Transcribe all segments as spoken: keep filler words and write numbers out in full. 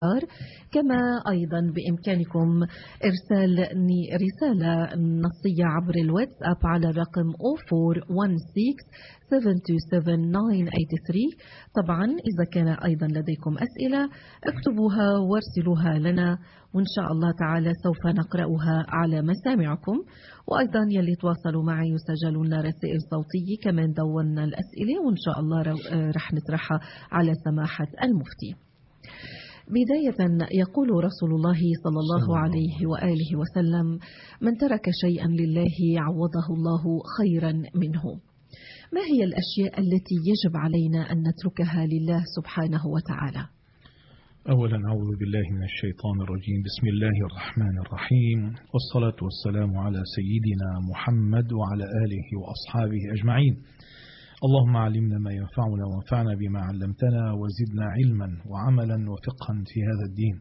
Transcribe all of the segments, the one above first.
كما أيضا بإمكانكم إرسال رسالة نصية عبر الواتساب على الرقم صفر واحد ستة سبعة اتنين سبعة تسعة ثمانية ثلاثة. طبعا إذا كان أيضا لديكم أسئلة اكتبوها وارسلوها لنا، وإن شاء الله تعالى سوف نقرأها على مسامعكم. وأيضا يلي تواصلوا معي يسجلوا لنا رسائل صوتية كمان دورنا الأسئلة، وإن شاء الله رح نطرحها على سماحة المفتي. بداية يقول رسول الله صلى الله عليه وآله وسلم: من ترك شيئا لله عوضه الله خيرا منه. ما هي الأشياء التي يجب علينا أن نتركها لله سبحانه وتعالى؟ أولا أعوذ بالله من الشيطان الرجيم. بسم الله الرحمن الرحيم، والصلاة والسلام على سيدنا محمد وعلى آله وأصحابه أجمعين. اللهم علمنا ما ينفعنا وانفعنا بما علمتنا وزدنا علما وعملا وفقها في هذا الدين.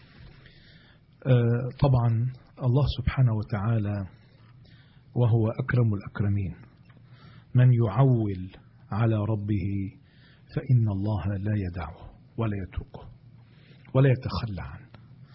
طبعا الله سبحانه وتعالى وهو أكرم الأكرمين، من يعول على ربه فإن الله لا يدعه ولا يتركه ولا يتخلى عنه.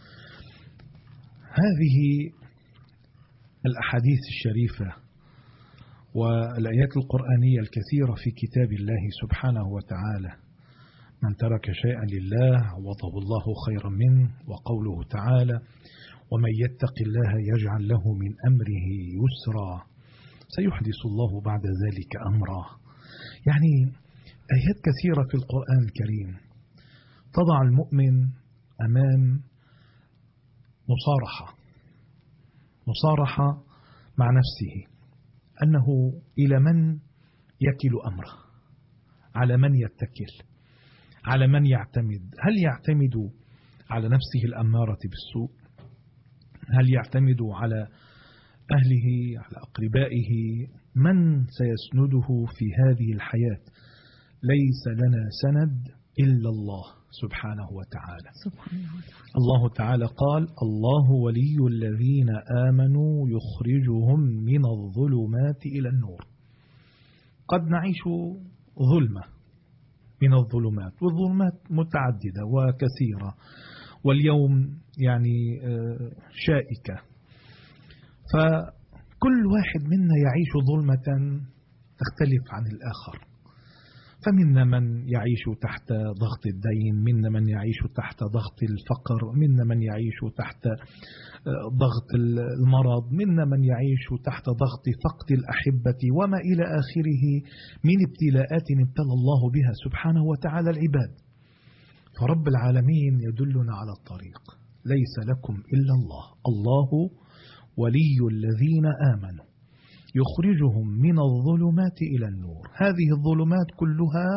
هذه الأحاديث الشريفة والآيات القرآنية الكثيرة في كتاب الله سبحانه وتعالى: من ترك شيئا لله عوضه الله خيرا منه، وقوله تعالى: ومن يتق الله يجعل له من أمره يسرا سيحدث الله بعد ذلك أمرا. يعني آيات كثيرة في القرآن الكريم تضع المؤمن أمام مصارحة مصارحة مع نفسه، أنه إلى من يكل أمره، على من يتكل، على من يعتمد. هل يعتمد على نفسه الأمارة بالسوء؟ هل يعتمد على أهله، على أقربائه؟ من سيسنده في هذه الحياة؟ ليس لنا سند إلا الله سبحانه وتعالى. سبحانه وتعالى. الله تعالى قال: الله ولي الذين آمنوا يخرجهم من الظلمات إلى النور. قد نعيش ظلمة من الظلمات، والظلمات متعددة وكثيرة، واليوم يعني شائكة، فكل واحد منا يعيش ظلمة تختلف عن الآخر. فمنا من يعيش تحت ضغط الدين، منا من يعيش تحت ضغط الفقر، منا من يعيش تحت ضغط المرض، منا من يعيش تحت ضغط فقد الأحبة، وما إلى آخره من ابتلاءات ابتلى الله بها سبحانه وتعالى العباد. فرب العالمين يدلنا على الطريق: ليس لكم إلا الله، الله ولي الذين آمنوا يخرجهم من الظلمات إلى النور. هذه الظلمات كلها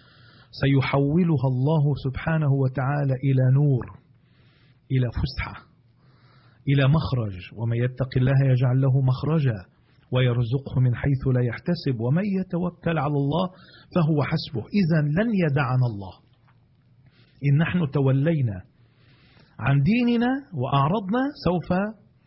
سيحولها الله سبحانه وتعالى إلى نور، إلى فسحة، إلى مخرج. ومن يتق الله يجعل له مخرجا ويرزقه من حيث لا يحتسب ومن يتوكل على الله فهو حسبه. إذن لن يدعنا الله إن نحن تولينا عن ديننا وأعرضنا، سوف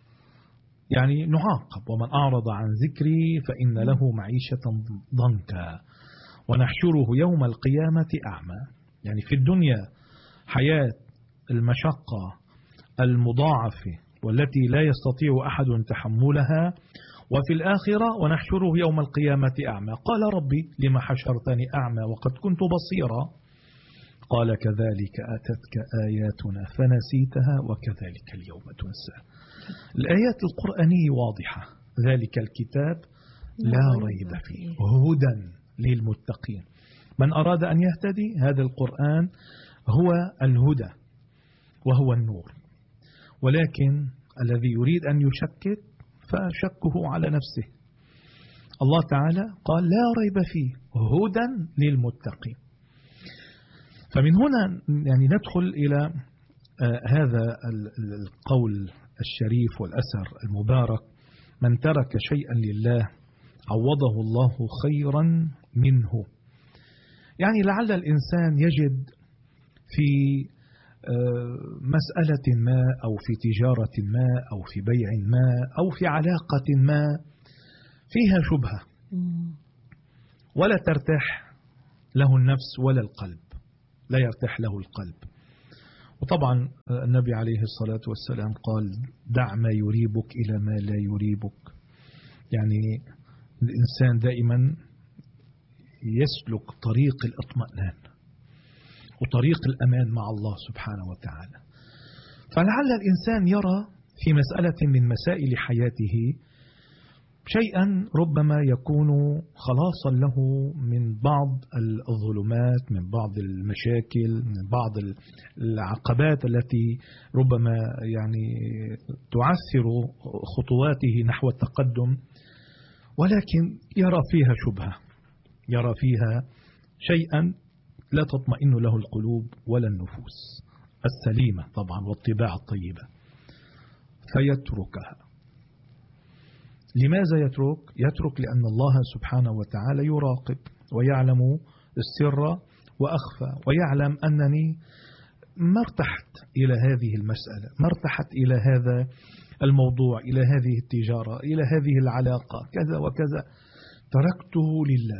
يعني نعاقب. ومن أعرض عن ذكري فإن له معيشة ضنكا ونحشره يوم القيامة أعمى. يعني في الدنيا حياة المشقة المضاعفة والتي لا يستطيع أحد تحملها، وفي الآخرة ونحشره يوم القيامة أعمى. قال: ربي لما حشرتني أعمى وقد كنت بصيرا؟ قال: كذلك أتتك آياتنا فنسيتها وكذلك اليوم تنسى. الآيات القرآنية واضحة: ذلك الكتاب لا ريب فيه هدى للمتقين. من أراد أن يهتدي هذا القرآن هو الهدى وهو النور، ولكن الذي يريد أن يشكك فشكه على نفسه. الله تعالى قال: لا ريب فيه هدى للمتقين. فمن هنا يعني ندخل إلى آه هذا القول الشريف والأثر المبارك: من ترك شيئا لله عوضه الله خيرا منه. يعني لعل الإنسان يجد في مسألة ما أو في تجارة ما أو في بيع ما أو في علاقة ما فيها شبهة ولا ترتاح له النفس ولا القلب، لا يرتاح له القلب، وطبعا النبي عليه الصلاة والسلام قال دع ما يريبك إلى ما لا يريبك. يعني الإنسان دائما يسلك طريق الاطمئنان وطريق الأمان مع الله سبحانه وتعالى. فلعل الإنسان يرى في مسألة من مسائل حياته شيئا ربما يكون خلاصا له من بعض الظلمات، من بعض المشاكل، من بعض العقبات التي ربما يعني تعثر خطواته نحو التقدم، ولكن يرى فيها شبهة، يرى فيها شيئا لا تطمئن له القلوب ولا النفوس السليمة طبعا والطباع الطيبة، فيتركها. لماذا يترك؟ يترك لأن الله سبحانه وتعالى يراقب ويعلم السر وأخفى، ويعلم أنني ما ارتحت إلى هذه المسألة، ما ارتحت إلى هذا الموضوع، إلى هذه التجارة، إلى هذه العلاقة، كذا وكذا، تركته لله،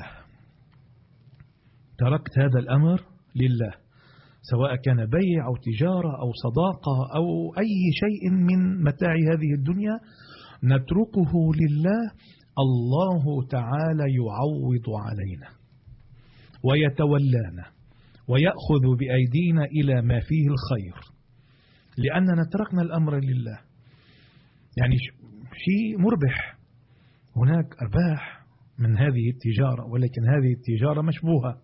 تركت هذا الأمر لله، سواء كان بيع أو تجارة أو صداقة أو أي شيء من متاع هذه الدنيا، نتركه لله. الله تعالى يعوض علينا ويتولانا ويأخذ بأيدينا إلى ما فيه الخير، لأننا تركنا الأمر لله. يعني شيء مربح، هناك أرباح من هذه التجارة، ولكن هذه التجارة مشبوهة.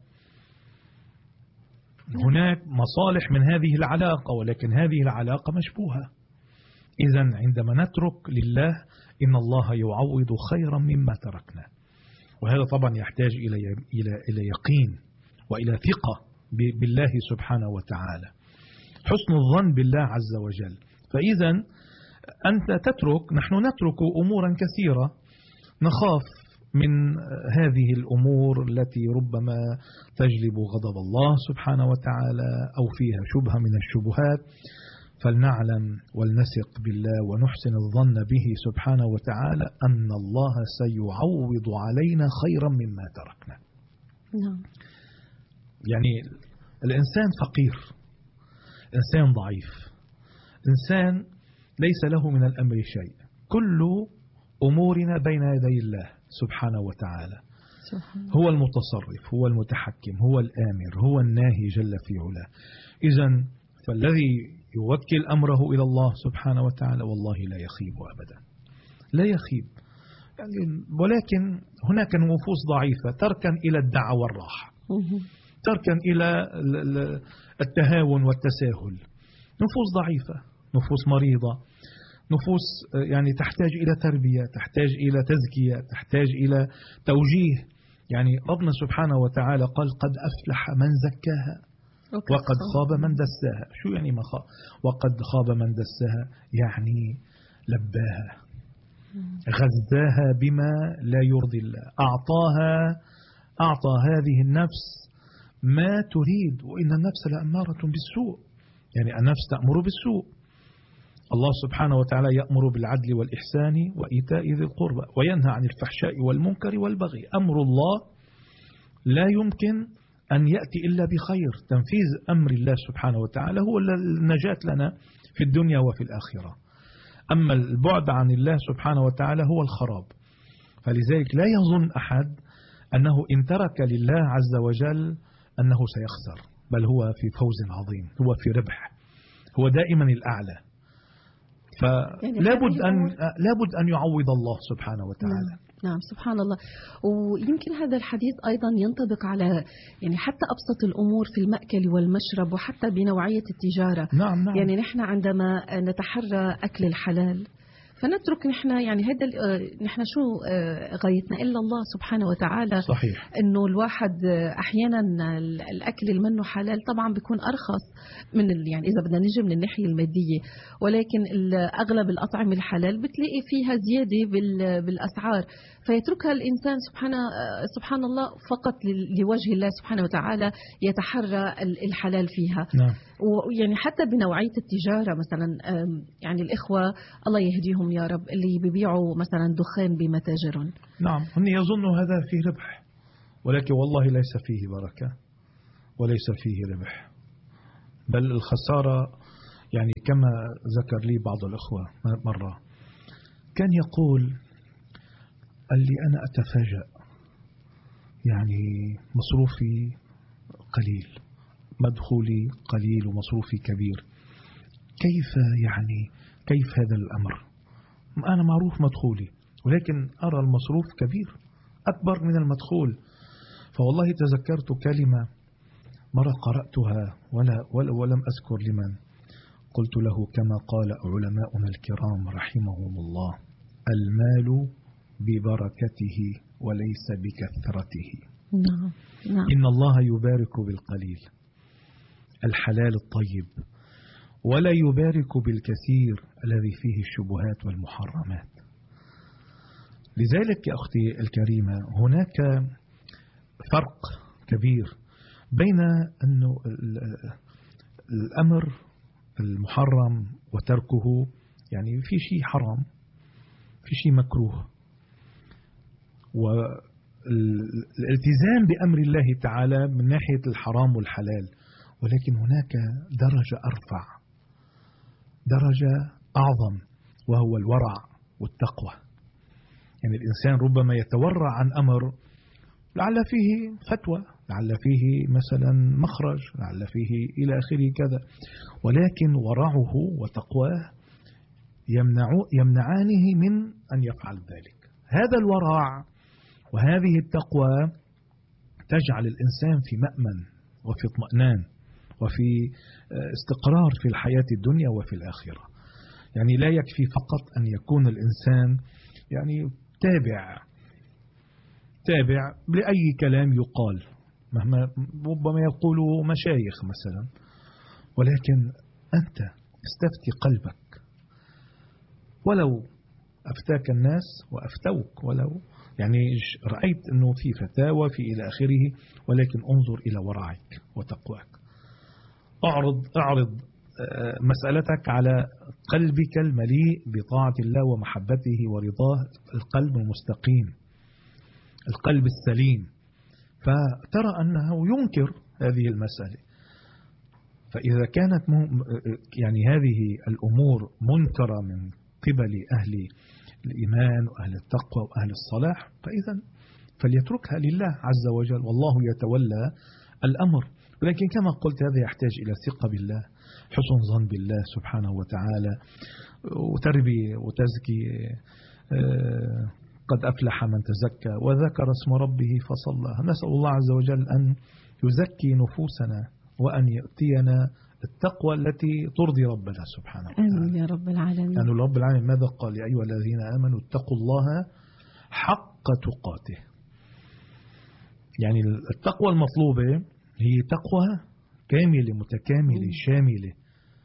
هناك مصالح من هذه العلاقة، ولكن هذه العلاقة مشبوهة. إذن عندما نترك لله إن الله يعوض خيرا مما تركنا. وهذا طبعا يحتاج إلى إلى إلى يقين وإلى ثقة بالله سبحانه وتعالى، حسن الظن بالله عز وجل. فإذا أنت تترك، نحن نترك أمورا كثيرة، نخاف من هذه الأمور التي ربما تجلب غضب الله سبحانه وتعالى أو فيها شبهة من الشبهات، فلنعلم ولنثق بالله ونحسن الظن به سبحانه وتعالى أن الله سيعوض علينا خيرا مما تركنا. نعم. يعني الإنسان فقير، إنسان ضعيف، إنسان ليس له من الأمر شيء، كل أمورنا بين يدي الله سبحانه وتعالى. هو المتصرف، هو المتحكم، هو الآمر، هو الناهي جل في علاه. إذن فالذي يوكل أمره إلى الله سبحانه وتعالى والله لا يخيب أبدا، لا يخيب. يعني ولكن هناك نفوس ضعيفة تركن إلى الدعوة والراحة، تركن إلى التهاون والتساهل، نفوس ضعيفة، نفوس مريضة، نفوس يعني تحتاج إلى تربية، تحتاج إلى تزكية، تحتاج إلى توجيه. يعني ربنا سبحانه وتعالى قال قد أفلح من زكاها وقد خاب من دساها. شو يعني ما خاب؟ وقد خاب من دساها يعني لباها، غذاها بما لا يرضي الله، أعطاها أعطى هذه النفس ما تريد، وإن النفس لأمارة بالسوء. يعني النفس تأمر بالسوء. الله سبحانه وتعالى يأمر بالعدل والإحسان وإيتاء ذي القربى وينهى عن الفحشاء والمنكر والبغي. أمر الله لا يمكن أن يأتي إلا بخير. تنفيذ أمر الله سبحانه وتعالى هو النجاة لنا في الدنيا وفي الآخرة. أما البعد عن الله سبحانه وتعالى هو الخراب. فلذلك لا يظن أحد أنه إن ترك لله عز وجل أنه سيخسر، بل هو في فوز عظيم، هو في ربح، هو دائما الأعلى. فلابد أن لابد أن يعوض الله سبحانه وتعالى. نعم. نعم سبحان الله. ويمكن هذا الحديث أيضا ينطبق على يعني حتى أبسط الأمور في المأكل والمشرب وحتى بنوعية التجارة. نعم نعم. يعني نحن عندما نتحرى أكل الحلال فنترك نحن يعني هذا نحن شو غايتنا إلا الله سبحانه وتعالى. صحيح. إنه الواحد أحيانا الأكل المنه حلال طبعا بيكون أرخص من يعني إذا بدنا نجي من الناحية المادية، ولكن أغلب الأطعمة الحلال بتلاقي فيها زيادة بالأسعار، فيتركها الإنسان سبحانه سبحان الله فقط لوجه الله سبحانه وتعالى يتحرى الحلال فيها. نعم. ويعني حتى بنوعية التجارة مثلا يعني الإخوة الله يهديهم يا رب اللي بيبيعوا مثلا دخان بمتاجرهم. نعم. هم يظنوا هذا فيه ربح، ولكن والله ليس فيه بركة وليس فيه ربح، بل الخسارة يعني كما ذكر لي بعض الأخوة مرة، كان يقول قال لي أنا أتفاجأ، يعني مصروفي قليل، مدخولي قليل ومصروفي كبير، كيف يعني كيف هذا الأمر؟ أنا معروف مدخولي ولكن أرى المصروف كبير أكبر من المدخول. فوالله تذكرت كلمة مرة قرأتها ولا ولم أذكر لمن، قلت له كما قال علماؤنا الكرام رحمهم الله: المال ببركته وليس بكثرته. نعم. نعم. إن الله يبارك بالقليل الحلال الطيب، ولا يبارك بالكثير الذي فيه الشبهات والمحرمات. لذلك يا أختي الكريمة هناك فرق كبير بين أنه الأمر المحرم وتركه، يعني في شيء حرام في شيء مكروه، والالتزام بأمر الله تعالى من ناحية الحرام والحلال، ولكن هناك درجة أرفع، درجة أعظم، وهو الورع والتقوى. يعني الإنسان ربما يتورع عن أمر لعل فيه فتوى، لعل فيه مثلا مخرج، لعل فيه إلى آخره كذا، ولكن ورعه وتقواه يمنع يمنعانه من أن يفعل ذلك. هذا الورع وهذه التقوى تجعل الإنسان في مأمن وفي اطمئنان وفي استقرار في الحياة الدنيا وفي الآخرة. يعني لا يكفي فقط أن يكون الإنسان يعني تابع تابع لأي كلام يقال، مهما ربما يقوله مشايخ مثلا، ولكن أنت استفتي قلبك، ولو أفتاك الناس وأفتوك، ولو يعني رأيت أنه في فتاوى في إلى آخره، ولكن انظر إلى ورعك وتقواك. أعرض أعرض مسألتك على قلبك المليء بطاعة الله ومحبته ورضاه، القلب المستقيم، القلب السليم، فترى أنه ينكر هذه المسألة. فإذا كانت يعني هذه الأمور منكرة من قبل أهل الإيمان وأهل التقوى وأهل الصلاح، فإذا فليتركها لله عز وجل، والله يتولى الأمر. ولكن كما قلت هذا يحتاج إلى ثقة بالله، حسن ظن بالله سبحانه وتعالى، وتربية وتزكي. قد أفلح من تزكى وذكر اسم ربه فصلى. نسأل الله عز وجل أن يزكي نفوسنا وأن يأتينا التقوى التي ترضي ربنا سبحانه وتعالى. آمين يا رب العالمين. يعني رب العالمين ماذا قال؟ يا أيها الذين آمنوا اتقوا الله حق تقاته. يعني التقوى المطلوبة هي تقوى كاملة متكاملة شاملة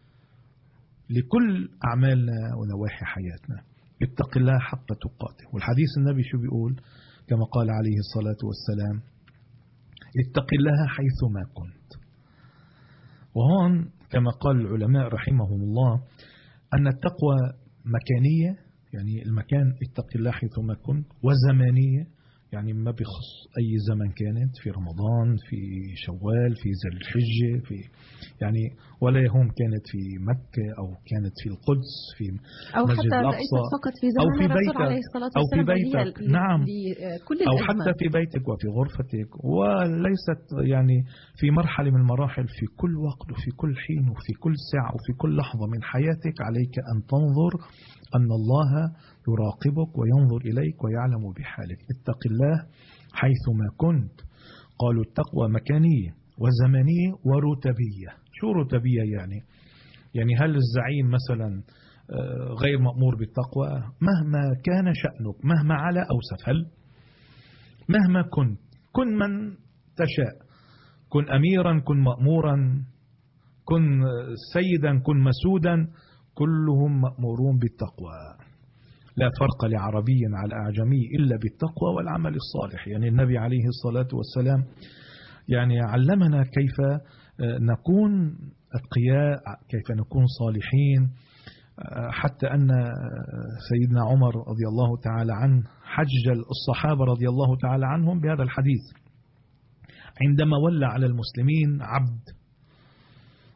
لكل أعمالنا ونواحي حياتنا. اتق الله حق تقاته. والحديث النبي شو بيقول؟ كما قال عليه الصلاة والسلام: اتق الله حيثما كنت. وهون كما قال العلماء رحمهم الله أن التقوى مكانية، يعني المكان اتق الله حيثما كنت، وزمانية، يعني ما بيخص أي زمن كانت، في رمضان، في شوال، في ذي الحجة، في يعني ولا يهم كانت في مكة أو كانت في القدس، في أو مسجد حتى الأقصى، ليست فقط في زمن أو في الرسول بيتك عليه الصلاة أو في والسلام، بيتك نعم، لكل أو الأزمان. حتى في بيتك وفي غرفتك، وليست يعني في مرحلة من المراحل، في كل وقت وفي كل حين وفي كل ساعة وفي كل لحظة من حياتك عليك أن تنظر أن الله يراقبك وينظر إليك ويعلم بحالك. اتق الله حيثما كنت. قالوا التقوى مكانية وزمنية ورتبية. شو رتبية يعني؟ يعني هل الزعيم مثلا غير مأمور بالتقوى مهما كان شأنك، مهما على أو سفل، مهما كنت، كن من تشاء، كن أميرا، كن مأمورا، كن سيدا، كن مسودا، كلهم مأمورون بالتقوى. لا فرق لعربي على أعجمي إلا بالتقوى والعمل الصالح. يعني النبي عليه الصلاة والسلام يعني علمنا كيف نكون أتقياء، كيف نكون صالحين، حتى أن سيدنا عمر رضي الله تعالى عنه حجج الصحابة رضي الله تعالى عنهم بهذا الحديث عندما ولى على المسلمين عبد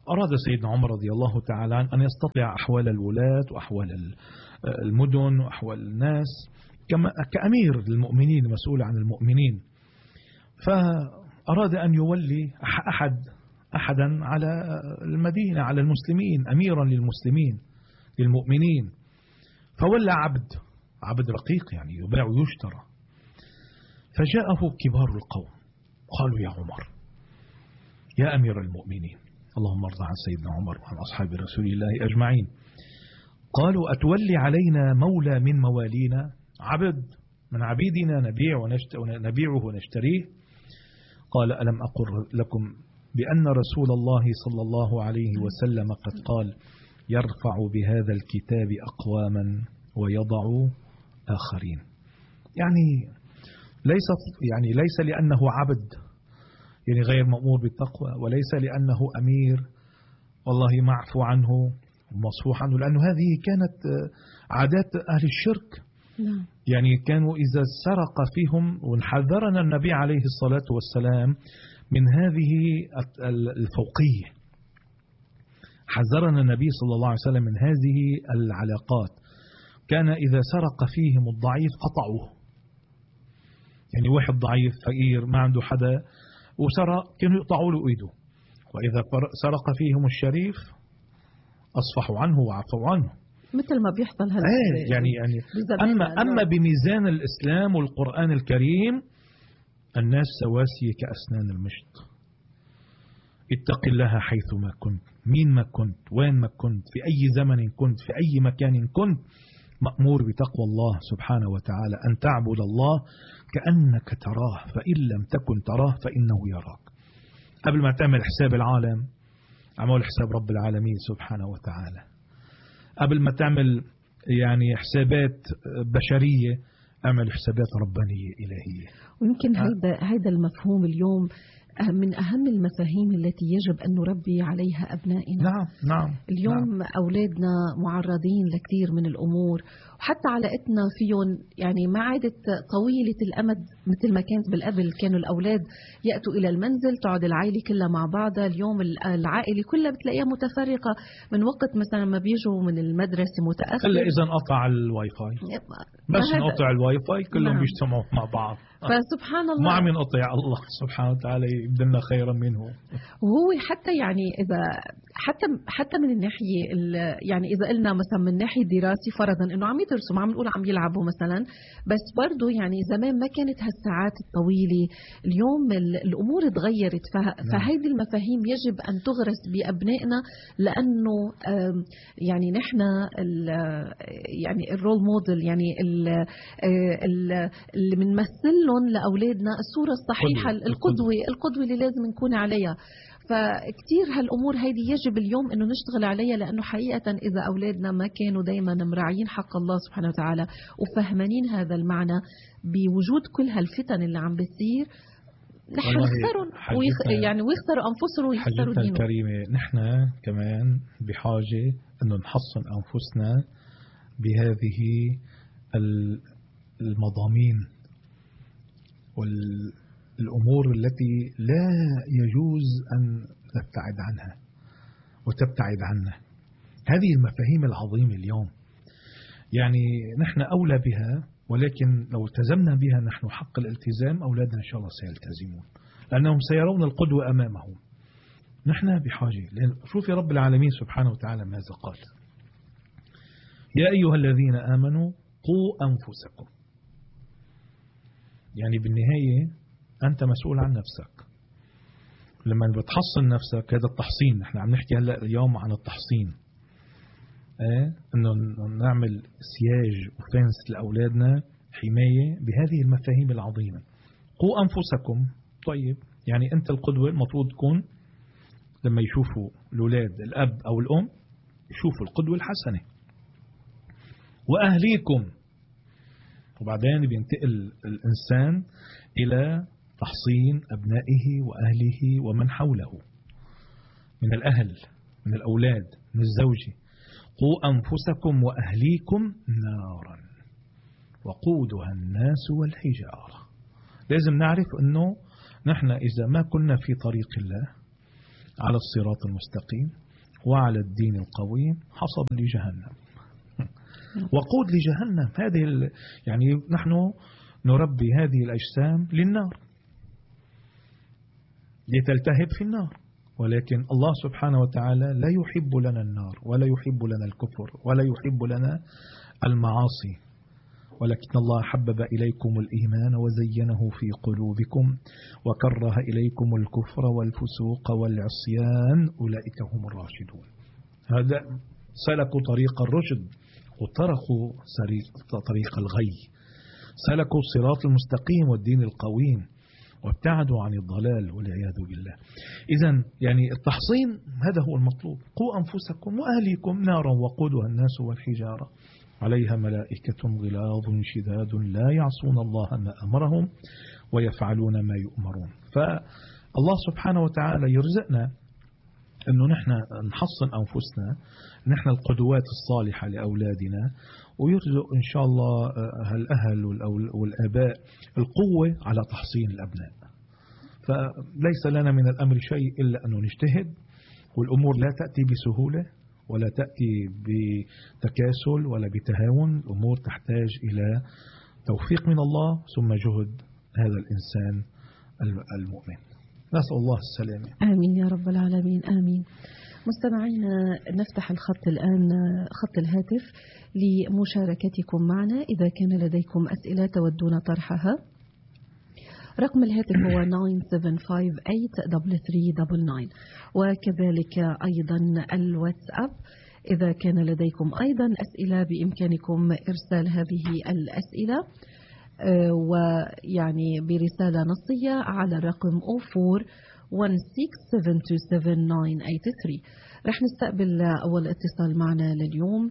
أراد سيدنا عمر رضي الله تعالى عنه أن يستطيع أحوال الولاة وأحوال المدن وأحوال الناس كأمير المؤمنين مسؤول عن المؤمنين، فأراد أن يولي أحد أحدا على المدينة على المسلمين أميرا للمسلمين للمؤمنين، فولى عبد عبد رقيق يعني يباع ويشترى. فجاءه كبار القوم قالوا يا عمر يا أمير المؤمنين، اللهم ارضى عن سيدنا عمر وعن أصحاب رسول الله أجمعين، قالوا أتولي علينا مولى من موالينا، عبد من عبيدنا نبيع ونبيعه ونشتريه؟ قال ألم أقل لكم بأن رسول الله صلى الله عليه وسلم قد قال يرفع بهذا الكتاب أقواما ويضع آخرين. يعني ليس يعني ليس لأنه عبد يعني غير مأمور بالتقوى، وليس لأنه أمير والله معفو عنه ومصفوح عنه، لأنه هذه كانت عادات أهل الشرك. نعم. يعني كانوا إذا سرق فيهم، ونحذرنا النبي عليه الصلاة والسلام من هذه الفوقية، حذرنا النبي صلى الله عليه وسلم من هذه العلاقات. كان إذا سرق فيهم الضعيف قطعوه، يعني واحد ضعيف فقير ما عنده حدا وسرق كانوا يقطعوا له ايده، وإذا سرق فيهم الشريف أصفحوا عنه وعفوا عنه، مثل ما بيحصل هلا. ايه يعني يعني أما أما بميزان الإسلام والقرآن الكريم الناس سواسية كأسنان المشط. اتق الله حيثما كنت، مين ما كنت، وين ما كنت، في أي زمن كنت، في أي مكان كنت، مأمور بتقوى الله سبحانه وتعالى، أن تعبد الله كأنك تراه، فإن لم تكن تراه فإنه يراك. قبل ما تعمل حساب العالم عمل حساب رب العالمين سبحانه وتعالى. قبل ما تعمل يعني حسابات بشرية اعمل حسابات ربانية إلهية. ويمكن هذا هذا المفهوم اليوم من أهم المفاهيم التي يجب أن نربي عليها أبنائنا. نعم نعم. اليوم نعم. أولادنا معرضين لكثير من الأمور، وحتى علاقتنا فيهم يعني ما عادت طويلة الأمد مثل ما كانت بالقبل. كانوا الأولاد يأتوا إلى المنزل تقعد العائلة كلها مع بعضها. اليوم العائلة كلها بتلاقيها متفرقة من وقت مثلا ما بيجوا من المدرسة متأخر. إلا إذا انقطع الواي فاي، بس انقطع الواي فاي كلهم نعم. بيجتمعوا مع بعض. فسبحان الله ما عم ينقطع، الله سبحانه وتعالى يبدلنا خيرا منه. وهو حتى يعني إذا حتى حتى من الناحية يعني إذا قلنا مثلا من ناحية دراسي فرضا إنه عم يدرسوا، ما عم نقول عم يلعبوا مثلا، بس برضو يعني زمان ما كانت هالساعات الطويلة. اليوم الأمور تغيرت، فهذه المفاهيم يجب أن تغرس بأبنائنا، لأنه يعني نحن يعني الرول موديل، يعني اللي بنمثل لهم لأولادنا الصورة الصحيحة، القدوة القدوة اللي لازم نكون عليها. فكتير هالأمور هيدي يجب اليوم أنه نشتغل عليها، لأنه حقيقة إذا أولادنا ما كانوا دايما مراعين حق الله سبحانه وتعالى وفهمانين هذا المعنى بوجود كل هالفتن اللي عم بتصير، نحن نخسرهم ويخ... يعني ويخسروا أنفسهم ويخسروا دينهم. الكريمة نحن كمان بحاجة أنه نحصن أنفسنا بهذه المضامين والأمور التي لا يجوز أن نبتعد عنها وتبتعد عنها. هذه المفاهيم العظيمة اليوم يعني نحن أولى بها، ولكن لو التزمنا بها نحن حق الالتزام أولادنا إن شاء الله سيلتزمون، لأنهم سيرون القدوة أمامهم. نحن بحاجة، لأن شوف رب العالمين سبحانه وتعالى ماذا قال: يا أيها الذين آمنوا قوا أنفسكم. يعني بالنهاية أنت مسؤول عن نفسك. لما بتحصن نفسك، هذا التحصين، نحن عم نحكي هلأ اليوم عن التحصين، ايه انه نعمل سياج وفنس لأولادنا، حماية بهذه المفاهيم العظيمة. قوا أنفسكم. طيب يعني أنت القدوة المفروض تكون لما يشوفوا الأولاد الأب أو الأم يشوفوا القدوة الحسنة. وأهليكم. وبعدين بينتقل الإنسان إلى تحصين أبنائه وأهله ومن حوله من الأهل، من الأولاد، من الزوجة. قوا أنفسكم وأهليكم نارا وقودها الناس والحجارة. لازم نعرف أنه نحن إذا ما كنا في طريق الله على الصراط المستقيم وعلى الدين القويم حصب لجهنم، وقود لجهنم. هذه يعني نحن نربي هذه الأجسام للنار لتلتهب في النار، ولكن الله سبحانه وتعالى لا يحب لنا النار ولا يحب لنا الكفر ولا يحب لنا المعاصي، ولكن الله حبب إليكم الإيمان وزينه في قلوبكم وكره إليكم الكفر والفسوق والعصيان أولئك هم الراشدون. هذا سلكوا طريق الرشد وطرقوا طريق الغي، سلكوا الصراط المستقيم والدين القويم وابتعدوا عن الضلال والعياذ بالله. إذن يعني التحصين هذا هو المطلوب. قوا أنفسكم وأهليكم نارا وقودها الناس والحجارة عليها ملائكة غلاظ شداد لا يعصون الله ما أمرهم ويفعلون ما يؤمرون. فالله سبحانه وتعالى يرزقنا أنه نحن نحصن أنفسنا، نحن القدوات الصالحة لأولادنا، ويرزق إن شاء الله الأهل والآباء القوة على تحصين الأبناء. فليس لنا من الأمر شيء إلا أنه نجتهد، والأمور لا تأتي بسهولة ولا تأتي بتكاسل ولا بتهاون. الأمور تحتاج إلى توفيق من الله ثم جهد هذا الإنسان المؤمن. نسأل الله السلامة. آمين يا رب العالمين، آمين. مستمعينا نفتح الخط الآن، خط الهاتف لمشاركتكم معنا إذا كان لديكم أسئلة تودون طرحها. رقم الهاتف هو تسعة سبعة خمسة ثمانية ثلاثة ثلاثة تسعة تسعة، وكذلك أيضا الواتساب. إذا كان لديكم أيضا أسئلة بإمكانكم إرسال هذه الأسئلة ويعني برسالة نصية على الرقم صفر أربعة واحد ستة سبعة اثنين سبعة تسعة ثمانية ثلاثة. رح نستقبل أول اتصال معنا لليوم.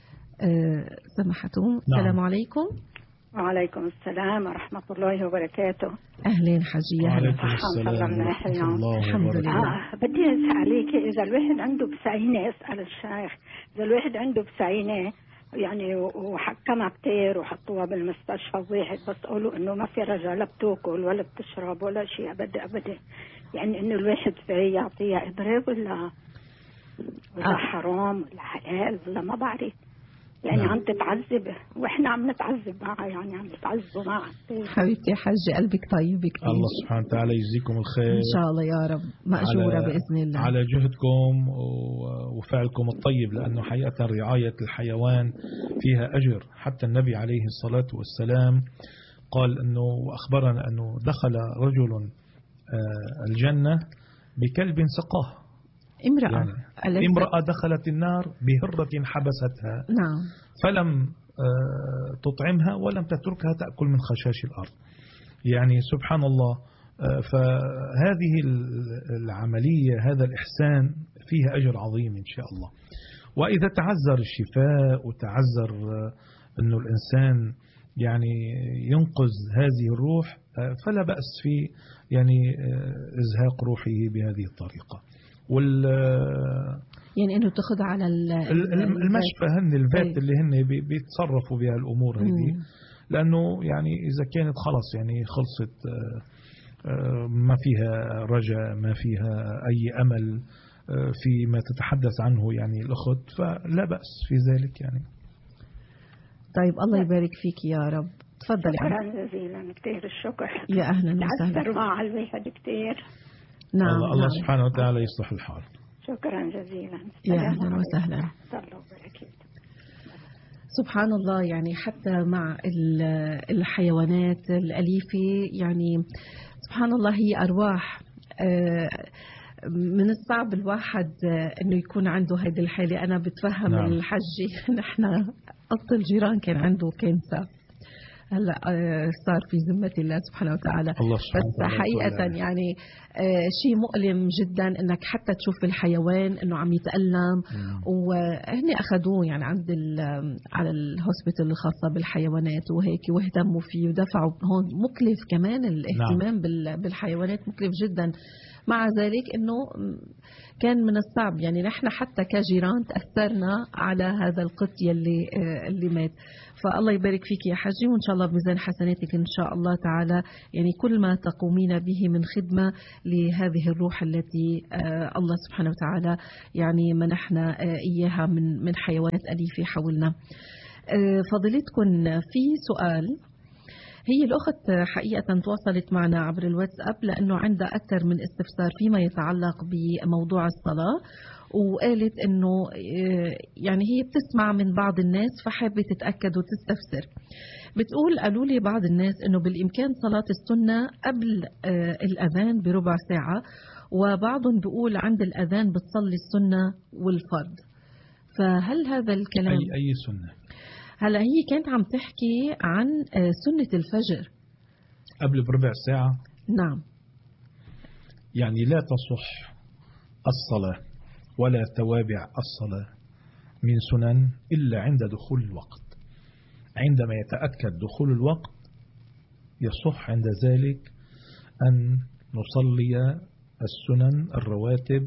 سمحتم. نعم. السلام عليكم. وعليكم السلام ورحمة الله وبركاته. أهلين حجية. وعليكم السلام ورحمة الله الحمد لله. آه بدي أسألك إذا الواحد عنده بسعينة، أسأل الشيخ إذا الواحد عنده بسعينة يعني وحكمها كتير وحطوها بالمستشفى الواحد، بس قالوا إنه ما في رجع لا بتاكل ولا بتشرب ولا شيء أبدا أبدا، يعني إنه الواحد في يعطيها إضراب ولا ولا آه. حرام ولا حلال ولا ما بعرف، يعني عم تتعذب واحنا عم نتعذب معها، يعني عم نتعذبوا معها. حبيبتي حجة قلبك طيب كتير. الله سبحانه وتعالى يجزيكم الخير إن شاء الله يا رب، مأجورة بإذن الله على جهدكم وفعلكم الطيب، لأنه حقيقة رعاية الحيوان فيها أجر. حتى النبي عليه الصلاة والسلام قال أنه وأخبرنا أنه دخل رجل الجنة بكلب سقاه. امرأة يعني امرأة دخلت النار بهرة حبستها. نعم. فلم تطعمها ولم تتركها تأكل من خشاش الأرض. يعني سبحان الله. فهذه العملية، هذا الإحسان فيها أجر عظيم إن شاء الله. وإذا تعذر الشفاء وتعذر أنه الإنسان يعني ينقذ هذه الروح، فلا بأس في يعني إزهاق روحه بهذه الطريقة. وال يعني انه تاخذ على المشفى هن الفات اللي هن بيتصرفوا بها الامور هذه، لانه يعني اذا كانت خلص يعني خلصت ما فيها رجاء ما فيها اي امل فيما تتحدث عنه يعني الاخت، فلا باس في ذلك يعني. طيب الله يبارك فيك يا رب. تفضلي. شكرا جزيلا كثير الشكر. يا اهلا وسهلا. تعثر مع الواحد كثير. نعم. الله, الله سبحانه وتعالى يصلح الحال. شكرا جزيلا. يا أهلا وسهلا. سبحان الله. يعني حتى مع الحيوانات الأليفة يعني سبحان الله هي أرواح. من الصعب الواحد أنه يكون عنده هذه الحالة. أنا بتفهم. نعم. الحج نحن قط الجيران كان عنده كنسة، هلا صار في ذمة الله سبحانه وتعالى. الله سبحانه بس وتعالى حقيقة وتعالى. يعني شيء مؤلم جدا انك حتى تشوف الحيوان انه عم يتألم. مم. وهن اخذوه يعني عند على الهوسبيتال الخاصة بالحيوانات وهيك واهتموا فيه ودفعوا. هون مكلف كمان الاهتمام. نعم. بالحيوانات مكلف جدا. مع ذلك أنه كان من الصعب، يعني نحن حتى كجيران تأثرنا على هذا القط يلي اللي مات. فالله يبارك فيك يا حجي، وإن شاء الله بميزان حسناتك إن شاء الله تعالى، يعني كل ما تقومين به من خدمة لهذه الروح التي الله سبحانه وتعالى يعني منحنا إياها من من حيوانات أليفة حولنا. فضيلتكم في سؤال، هي الأخت حقيقة تواصلت معنا عبر الواتساب لأنه عندها أكثر من استفسار فيما يتعلق بموضوع الصلاة، وقالت أنه يعني هي بتسمع من بعض الناس فحابة تتأكد وتستفسر. بتقول قالوا لي بعض الناس أنه بالإمكان صلاة السنة قبل الأذان بربع ساعة، وبعضهم بيقول عند الأذان بتصلي السنة والفرض، فهل هذا الكلام أي, أي سنة؟ هلا هي كانت عم تحكي عن سنة الفجر قبل بربع ساعة. نعم. يعني لا تصح الصلاة ولا توابع الصلاة من سنن إلا عند دخول الوقت. عندما يتأكد دخول الوقت يصح عند ذلك أن نصلي السنن الرواتب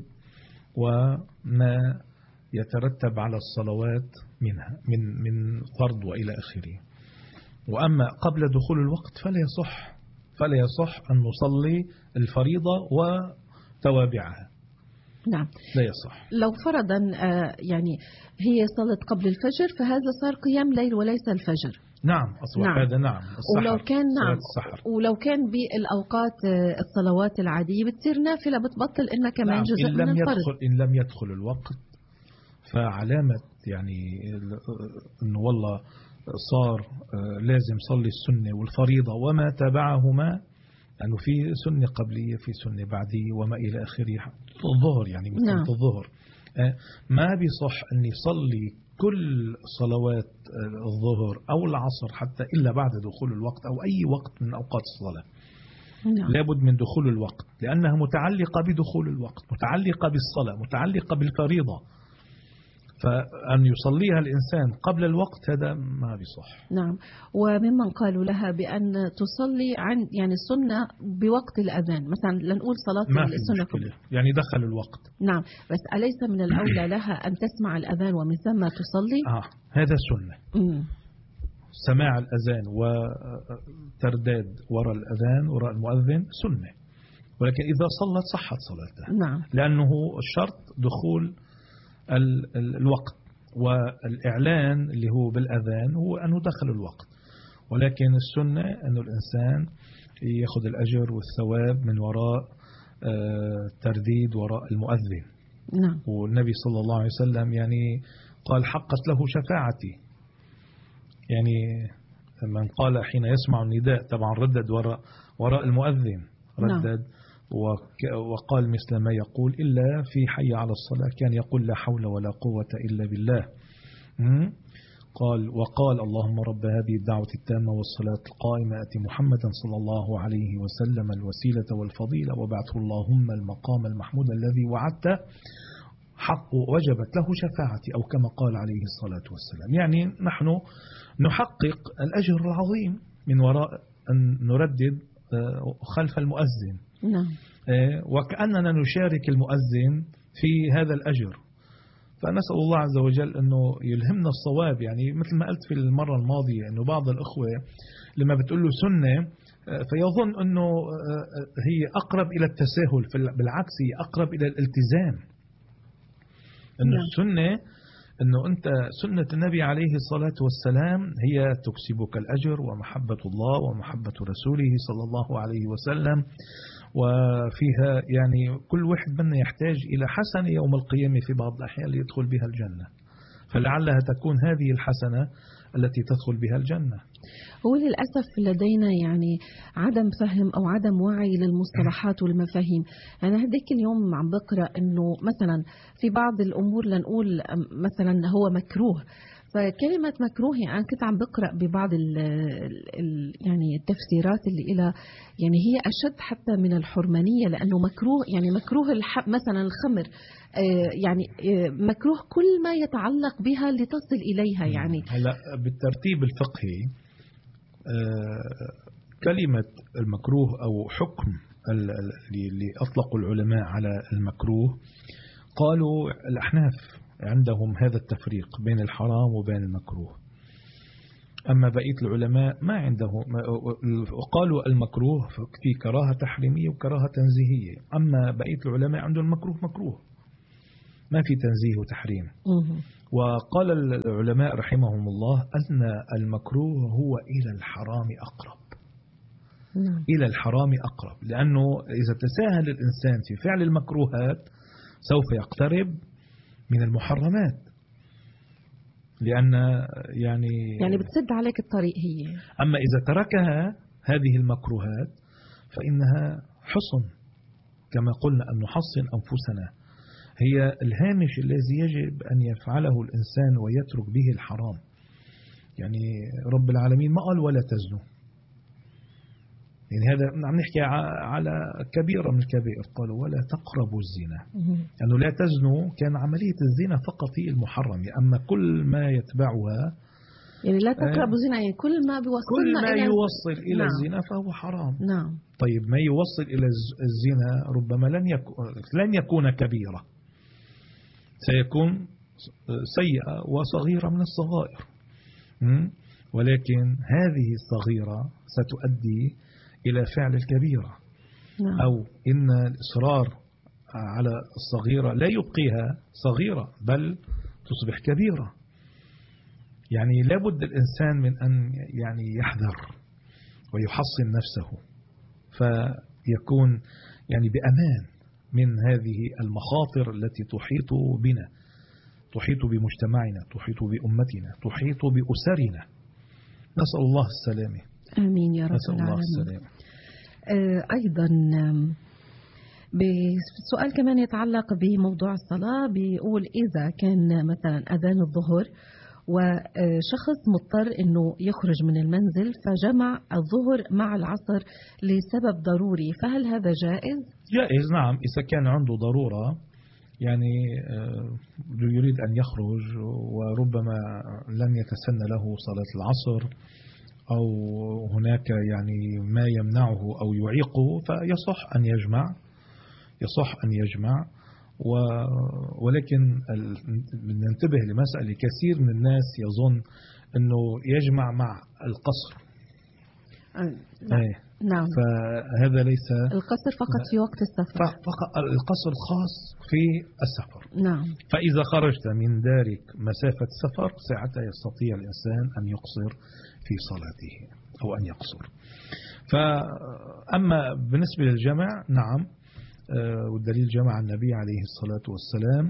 وما يترتب على الصلوات منها من من فرض وإلى آخره. وأما قبل دخول الوقت فلا يصح فلا يصح أن نصلي الفريضة وتوابعها. نعم لا يصح. لو فرضا يعني هي صلت قبل الفجر فهذا صار قيام ليل وليس الفجر. نعم أصبح نعم. هذا نعم السحر. ولو كان نعم السحر. ولو كان بالأوقات الصلوات العادية بتصير نافلة بتبطل إنها كمان نعم. جزء إن لم من الفرض. يدخل إن لم يدخل الوقت فعلامة يعني إنه والله صار لازم صلي السنة والفريضة وما تبعهما، لأنه يعني في سنة قبلية في سنة بعدية وما إلى آخره. الظهر يعني مثل نعم. الظهر ما بيصح أن يصلي كل صلوات الظهر أو العصر حتى إلا بعد دخول الوقت أو أي وقت من أوقات الصلاة. نعم. لابد من دخول الوقت لأنها متعلقة بدخول الوقت، متعلقة بالصلاة، متعلقة بالفريضة. فأن يصليها الإنسان قبل الوقت هذا ما بيصح. نعم. وممن قالوا لها بأن تصلي عن يعني السنة بوقت الأذان، مثلا لنقول صلاة ما في السنة مشكلة يعني دخل الوقت. نعم. بس أليس من الأولى لها أن تسمع الأذان ومن ثم تصلي؟ آه هذا سنة. مم. سماع الأذان وترداد وراء الأذان وراء المؤذن سنة، ولكن إذا صلت صحت صلاتها. نعم. لأنه الشرط دخول الوقت، والإعلان اللي هو بالأذان هو أنه دخل الوقت، ولكن السنة أنه الإنسان يأخذ الأجر والثواب من وراء ترديد وراء المؤذن. نعم. والنبي صلى الله عليه وسلم يعني قال حقت له شفاعتي، يعني من قال حين يسمع النداء طبعا ردد وراء وراء المؤذن ردد. نعم. وقال مثل ما يقول إلا في حي على الصلاة كان يقول لا حول ولا قوة إلا بالله. قال وقال اللهم رب هذه الدعوة التامة والصلاة القائمة آت محمدا صلى الله عليه وسلم الوسيلة والفضيلة وبعثه اللهم المقام المحمود الذي وعدته حق وجبت له شفاعتي، أو كما قال عليه الصلاة والسلام. يعني نحن نحقق الأجر العظيم من وراء أن نردد خلف المؤذن. نعم. وكأننا نشارك المؤذن في هذا الأجر. فنسأل الله عز وجل أنه يلهمنا الصواب. يعني مثل ما قلت في المرة الماضية أنه بعض الأخوة لما بتقول له سنة فيظن أنه هي أقرب إلى التساهل، بالعكس هي أقرب إلى الالتزام. أنه نعم. السنة أنه أنت سنة النبي عليه الصلاة والسلام هي تكسبك الأجر ومحبة الله ومحبة رسوله صلى الله عليه وسلم، وفيها يعني كل واحد منا يحتاج إلى حسنة يوم القيامة في بعض الأحيان ليدخل بها الجنة، فلعلها تكون هذه الحسنة التي تدخل بها الجنة. هو للأسف لدينا يعني عدم فهم أو عدم وعي للمصطلحات والمفاهيم. أنا هديك اليوم عم بقرأ أنه مثلا في بعض الأمور لنقول مثلا هو مكروه، فكلمة مكروه يعني كنت عم بقرأ ببعض ال ال يعني التفسيرات اللي إلى يعني هي أشد حتى من الحرمانية، لأنه مكروه يعني مكروه مثلا الخمر يعني مكروه كل ما يتعلق بها لتصل إليها. يعني هلا بالترتيب الفقهي كلمة المكروه أو حكم اللي أطلقوا العلماء على المكروه قالوا الأحناف عندهم هذا التفريق بين الحرام وبين المكروه. أما بقية العلماء ما عندهم، قالوا المكروه في كراهة تحريمية وكراهة تنزيهية. أما بقية العلماء عندهم المكروه مكروه، ما في تنزيه وتحريم. وقال العلماء رحمهم الله أن المكروه هو إلى الحرام أقرب. نعم. إلى الحرام أقرب، لأنه إذا تساهل الإنسان في فعل المكروهات سوف يقترب من المحرمات، لأن يعني يعني بتسد عليك الطريق هي. أما إذا تركها هذه المكروهات فإنها حصن، كما قلنا أن نحصن أنفسنا، هي الهامش الذي يجب أن يفعله الإنسان ويترك به الحرام. يعني رب العالمين ما قال ولا تزنوا، يعني هذا عم نحكي على كبيرة من الكبائر، قالوا ولا تقربوا الزنا، لأنه يعني لا تزنوا كان عملية الزنا فقط هي المحرم، أما كل ما يتبعها يعني لا تقربوا الزنا، يعني كل ما بيوصلنا كل ما إلى يوصل إلى نعم. الزنا فهو حرام. نعم. طيب ما يوصل إلى الزنا ربما لن يكون لن يكون كبيرة، سيكون سيئة وصغيرة من الصغائر، ولكن هذه الصغيرة ستؤدي إلى فعل الكبيرة. نعم. أو إن الإصرار على الصغيرة لا يبقيها صغيرة بل تصبح كبيرة. يعني لابد الإنسان من أن يعني يحذر ويحصن نفسه فيكون يعني بأمان من هذه المخاطر التي تحيط بنا، تحيط بمجتمعنا، تحيط بأمتنا، تحيط بأسرنا. نسأل الله السلامة. آمين يا رب نسأل العالمين. الله السلامة. آه أيضا بسؤال كمان يتعلق بموضوع الصلاة، بيقول إذا كان مثلا أذان الظهر وشخص مضطر أنه يخرج من المنزل فجمع الظهر مع العصر لسبب ضروري، فهل هذا جائز؟ جائز نعم، إذا كان عنده ضرورة، يعني يريد أن يخرج وربما لم يتسنى له صلاة العصر أو هناك يعني ما يمنعه أو يعيقه، فيصح أن يجمع يصح أن يجمع ولكن ننتبه لمسألة، كثير من الناس يظن أنه يجمع مع القصر. نعم. أيه. نعم. فهذا ليس القصر فقط في وقت السفر، فقط القصر خاص في السفر. نعم. فإذا خرجت من دارك مسافة سفر ساعتها يستطيع الإنسان أن يقصر في صلاته أو أن يقصر. فأما بالنسبة للجمع نعم، والدليل جمع النبي عليه الصلاة والسلام،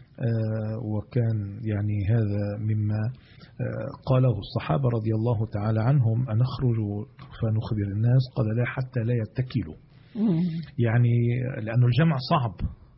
وكان يعني هذا مما قاله الصحابة رضي الله تعالى عنهم، أن نخرج فنخبر الناس، قال لا حتى لا يتكلوا، يعني لأن الجمع صعب،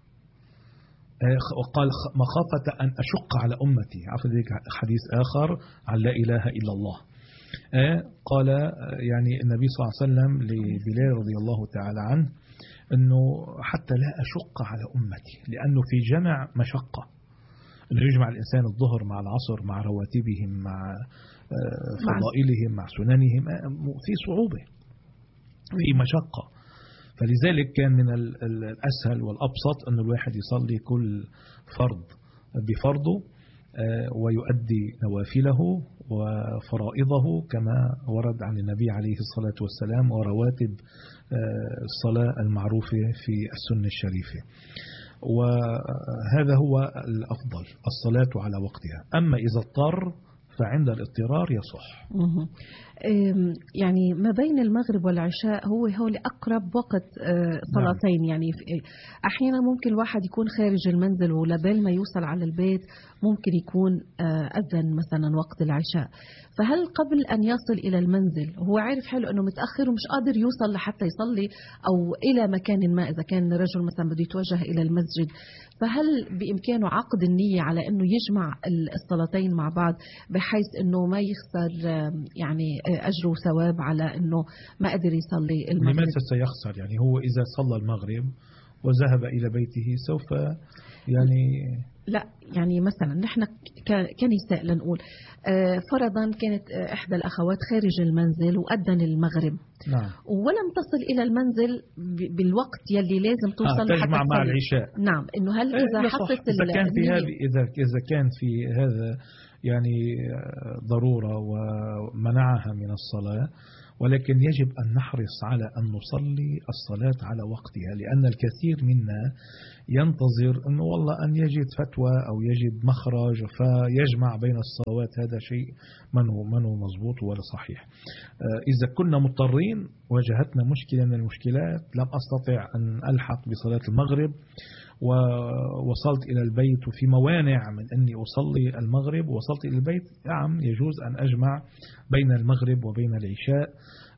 وقال مخافة أن أشق على أمتي، عفوا ذلك حديث آخر عن لا إله إلا الله. قال يعني النبي صلى الله عليه وسلم لبلال رضي الله تعالى عنه أنه حتى لا أشق على أمتي، لأنه في جمع مشقة، أنه يجمع الإنسان الظهر مع العصر مع رواتبهم مع فضائلهم مع سننهم، في صعوبة، في مشقة. فلذلك كان من الأسهل والأبسط أن الواحد يصلي كل فرض بفرضه ويؤدي نوافله وفرائضه كما ورد عن النبي عليه الصلاة والسلام، ورواتب الصلاة المعروفة في السنة الشريفة. وهذا هو الأفضل، الصلاة على وقتها. أما إذا اضطر فعند الاضطرار يصح. يعني ما بين المغرب والعشاء هو هو لأقرب وقت صلاتين. نعم. يعني أحيانا ممكن الواحد يكون خارج المنزل ولبال ما يوصل على البيت ممكن يكون أذن مثلا وقت العشاء، فهل قبل أن يصل إلى المنزل هو عارف حاله أنه متأخر ومش قادر يوصل لحتى يصلي أو إلى مكان ما، إذا كان رجل مثلا بده يتوجه إلى المسجد، فهل بإمكانه عقد النية على أنه يجمع الصلاتين مع بعض بحيث أنه ما يخسر يعني أجر وثواب على أنه ما قدر يصلي المغرب؟ لماذا سيخسر؟ يعني هو إذا صلى المغرب وذهب إلى بيته سوف يعني لا يعني مثلا نحن كنساء لنقول فرضا كانت إحدى الأخوات خارج المنزل وأذن المغرب، نعم، ولم تصل إلى المنزل بالوقت يلي لازم توصل آه تجمع مع العشاء. نعم، إنه هل إذا حطت إذا كان في هذه إذا إذا كان في هذا يعني ضرورة ومنعها من الصلاة، ولكن يجب أن نحرص على أن نصلي الصلاة على وقتها، لأن الكثير منا ينتظر أنه والله أن يجد فتوى أو يجد مخرج فيجمع بين الصلوات. هذا شيء منه منه مضبوط ولا صحيح. إذا كنا مضطرين واجهتنا مشكلة من المشكلات، لم أستطع أن ألحق بصلاة المغرب ووصلت إلى البيت وفي موانع من أني أصلي المغرب ووصلت إلى البيت، نعم يجوز أن أجمع بين المغرب وبين العشاء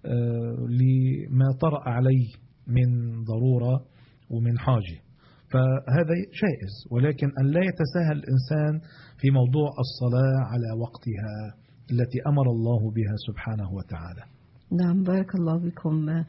لما طرأ علي من ضرورة ومن حاجة، فهذا جائز. ولكن أن لا يتساهل الإنسان في موضوع الصلاة على وقتها التي أمر الله بها سبحانه وتعالى. نعم، بارك الله بكم.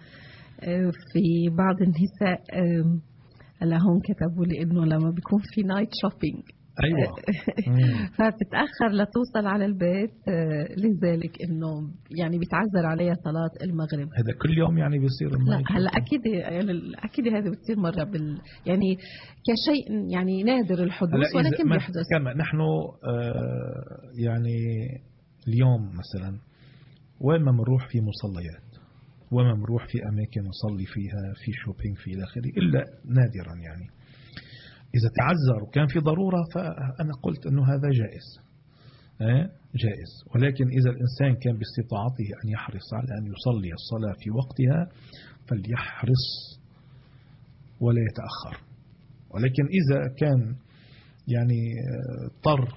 في بعض النساء هلا هون كتبوا لي إنه لما بيكون في نايت شوبينج أيوة فتتأخر لتوصل على البيت، لذلك إنه يعني بتعذر عليها صلاة المغرب. هذا كل يوم يعني بيصير؟ لا هلا أكيد يعني أكيد هذا بتصير مرة بال يعني كشيء يعني نادر الحدوث، ولكن بيحدث. كما نحن آه يعني اليوم مثلا وين ما بنروح في مصليات وما بنروح في أماكن نصلي فيها في شوبينج في إلى آخره، إلا نادرا يعني. إذا تعذر وكان في ضرورة فأنا قلت أنه هذا جائز جائز، ولكن إذا الإنسان كان باستطاعته أن يحرص على أن يصلي الصلاة في وقتها فليحرص ولا يتأخر. ولكن إذا كان يعني اضطر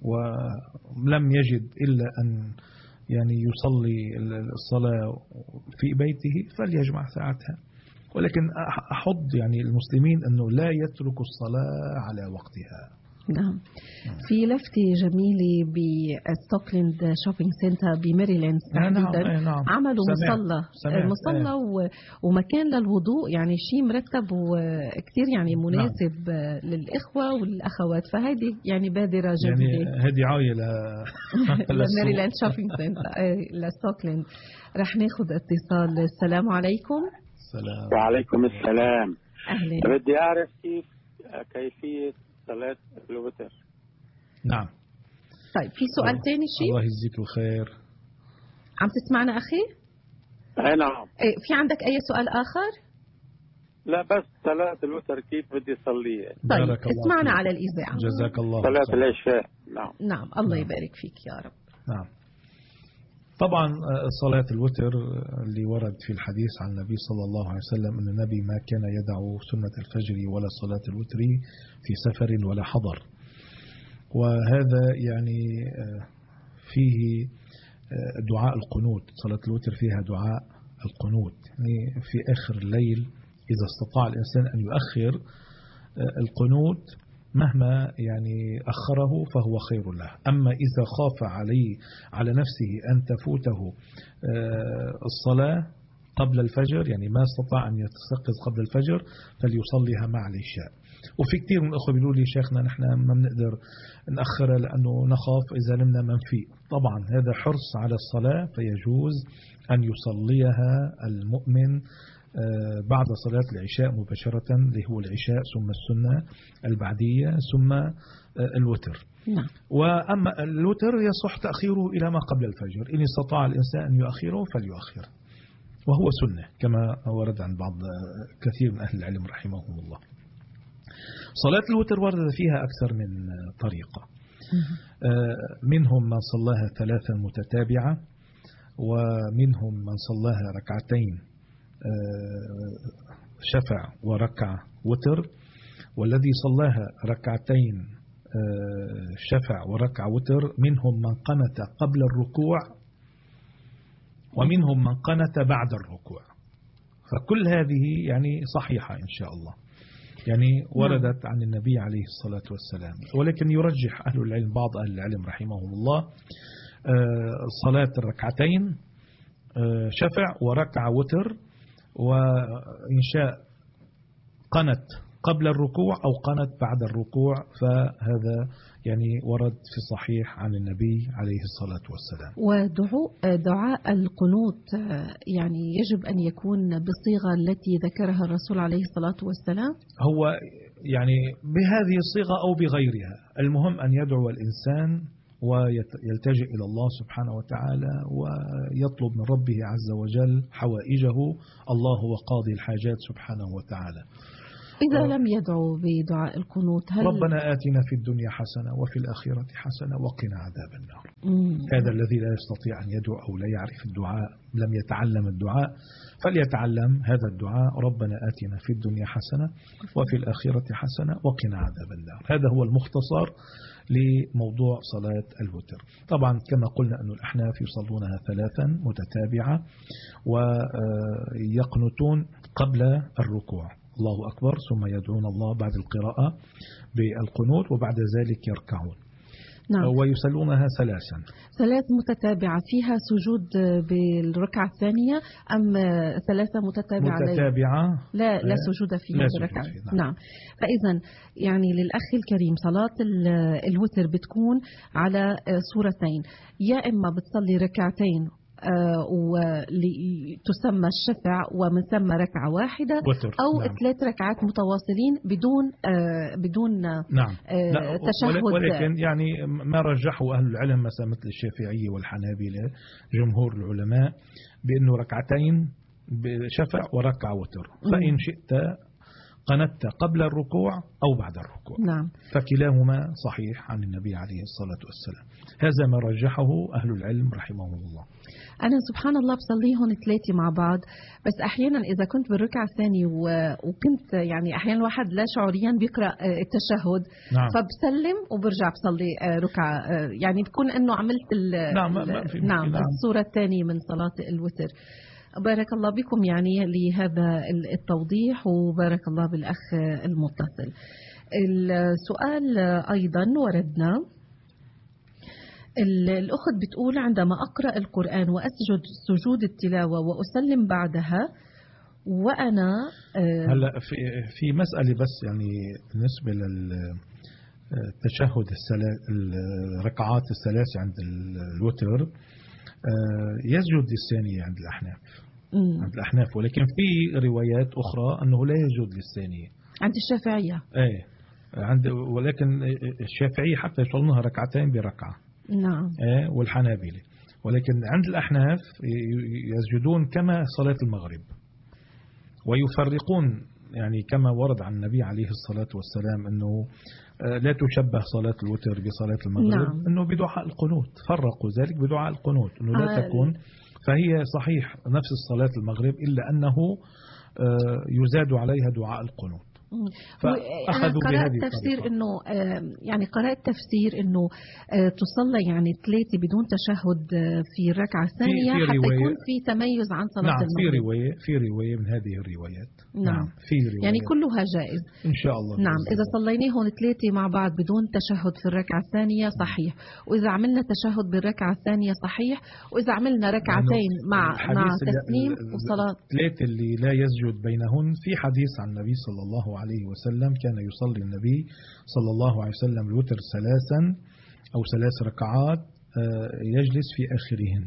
ولم يجد إلا أن يعني يصلي الصلاة في بيته فليجمع ساعتها. ولكن أحض يعني المسلمين أنه لا يتركوا الصلاة على وقتها. نعم. في لفتة جميلة بستوكلاند شوبينج سنتر بميريلاند تحديدا، نعم. نعم. عملوا سمعت. مصلى سمعت. مصلى و... ومكان للوضوء، يعني شيء مرتب وكتير يعني مناسب. نعم. للإخوة والأخوات، فهذه يعني بادرة جديدة يعني هذه عاية لميريلاند شوبينج سنتر لستوكلاند. رح ناخد اتصال. السلام عليكم. السلام. وعليكم السلام. أهلا. بدي أعرف كيف كيفية صلاة الوتر. نعم. طيب في سؤال ثاني شيء؟ الله يجزيك الخير. عم تسمعنا أخي؟ أي نعم. إيه، في عندك أي سؤال آخر؟ لا بس صلاة الوتر كيف بدي أصليها. طيب اسمعنا على الإذاعة. جزاك الله. صلاة العشاء. نعم. نعم الله يبارك فيك يا رب. نعم. طبعا صلاة الوتر اللي ورد في الحديث عن النبي صلى الله عليه وسلم أن النبي ما كان يدع سنة الفجر ولا صلاة الوتر في سفر ولا حضر، وهذا يعني فيه دعاء القنوت. صلاة الوتر فيها دعاء القنوت، يعني في آخر الليل إذا استطاع الإنسان أن يؤخر القنوت مهما يعني أخره فهو خير له. أما إذا خاف عليه على نفسه أن تفوته الصلاة قبل الفجر، يعني ما استطاع أن يتسقط قبل الفجر، فليصليها مع العشاء. وفي كثير من الأخوة بيقولوا لي شيخنا نحن ما بنقدر نأخرها لأنه نخاف إذا نمنا منفي. طبعا هذا حرص على الصلاة، فيجوز أن يصليها المؤمن بعد صلاة العشاء مباشرة، اللي هو العشاء ثم السنة البعدية ثم الوتر. نعم. وأما الوتر يصح تأخيره إلى ما قبل الفجر، إن استطاع الإنسان أن يؤخره فليؤخر، وهو سنة كما ورد عن بعض كثير من أهل العلم رحمهم الله. صلاة الوتر ورد فيها أكثر من طريقة. منهم من صلاها ثلاثا متتابعة، ومنهم من صلاها ركعتين شفع وركعة وتر، والذي صلاها ركعتين شفع وركعة وتر منهم من قنت قبل الركوع، ومنهم من قنت بعد الركوع. فكل هذه يعني صحيحة إن شاء الله، يعني وردت عن النبي عليه الصلاة والسلام. ولكن يرجح أهل العلم بعض أهل العلم رحمهم الله صلاة الركعتين شفع وركعة وتر، وإن شاء قنت قبل الركوع أو قنت بعد الركوع، فهذا يعني ورد في الصحيح عن النبي عليه الصلاة والسلام. ودعاء دعاء القنوت يعني يجب أن يكون بالصيغة التي ذكرها الرسول عليه الصلاة والسلام؟ هو يعني بهذه الصيغة أو بغيرها، المهم أن يدعو الإنسان ويلتجئ إلى الله سبحانه وتعالى ويطلب من ربه عز وجل حوائجه. الله هو قاضي الحاجات سبحانه وتعالى. إذا لم يدعو بدعاء القنوت هل ربنا آتنا في الدنيا حسنة وفي الآخرة حسنة وقنا عذاب النار. مم. هذا الذي لا يستطيع أن يدعو أو لا يعرف الدعاء، لم يتعلم الدعاء، فليتعلم هذا الدعاء: ربنا آتنا في الدنيا حسنة وفي الآخرة حسنة وقنا عذاب النار. هذا هو المختصر لموضوع صلاة الوتر. طبعا كما قلنا أن الأحناف يصلونها ثلاثا متتابعة ويقنتون قبل الركوع، الله أكبر، ثم يدعون الله بعد القراءة بالقنوت وبعد ذلك يركعون. نعم. ويصلونها ثلاثا ثلاث متتابعة فيها سجود بالركعة الثانية أم ثلاثة متتابعة متتابعة لا لا سجود فيها بالركعة. نعم. نعم. فإذا يعني للأخ الكريم صلاة الوتر بتكون على صورتين، يا إما بتصلي ركعتين وتسمى الشفع ومن ثم ركعة واحدة وتر. أو نعم. ثلاث ركعات متواصلين بدون بدون نعم. تشهد. ولكن يعني ما رجحه أهل العلم مثلا مثل الشافعي والحنابلة جمهور العلماء بأنه ركعتين بشفع وركعة وتر، فإن شئت قنت قبل الركوع أو بعد الركوع. نعم. فكلاهما صحيح عن النبي عليه الصلاة والسلام. هذا ما رجحه أهل العلم رحمهم الله. أنا سبحان الله بصليهم ثلاثة مع بعض، بس أحيانا إذا كنت بالركعة الثانية وكنت يعني أحيانا الواحد لا شعوريا بيقرأ التشهد. نعم. فبسلم وبرجع بصلي ركعة، يعني بكون أنه عملت ال نعم. ال نعم. نعم الصورة الثانية من صلاة الوتر. بارك الله بكم يعني لهذا التوضيح، وبارك الله بالأخ المتصل. السؤال أيضا وردنا، الأخت بتقول: عندما أقرأ القرآن وأسجد سجود التلاوة وأسلم بعدها وأنا هلا في في مسألة بس يعني بالنسبة للتشهد الثلاث الركعات الثلاث عند الوتر يسجد للثانية عند الأحناف عند الأحناف ولكن في روايات أخرى أنه لا يسجد للثانية عند الشافعية. ايه عند ولكن الشافعية حتى يصلونها ركعتين بركعة. نعم. ايه والحنابلة، ولكن عند الأحناف يسجدون كما صلاة المغرب، ويفرقون يعني كما ورد عن النبي عليه الصلاة والسلام أنه لا تشبه صلاة الوتر بصلاة المغرب. نعم. أنه بدعاء القنوت، فرقوا ذلك بدعاء القنوت أنه لا آه تكون، فهي صحيح نفس صلاة المغرب إلا أنه يزاد عليها دعاء القنوت. فأخذوا قرأت تفسير إنه يعني قرأت تفسير إنه تصلى يعني ثلاثة بدون تشهد في الركعة الثانية حتى يكون في تميز عن صلاة نعم المغرب. في رواية في رواية من هذه الروايات. نعم. نعم في رواية يعني كلها جائز إن شاء الله. نعم. إذا صليناهم ثلاثة مع بعض بدون تشهد في الركعة الثانية صحيح، وإذا عملنا تشهد بالركعة الثانية صحيح، وإذا عملنا ركعتين مع مع تسليم وصلاة ثلاثة اللي لا يسجد بينهن، في حديث عن النبي صلى الله عليه وسلم كان يصلي النبي صلى الله عليه وسلم الوتر ثلاثا أو ثلاث ركعات يجلس في آخرهن،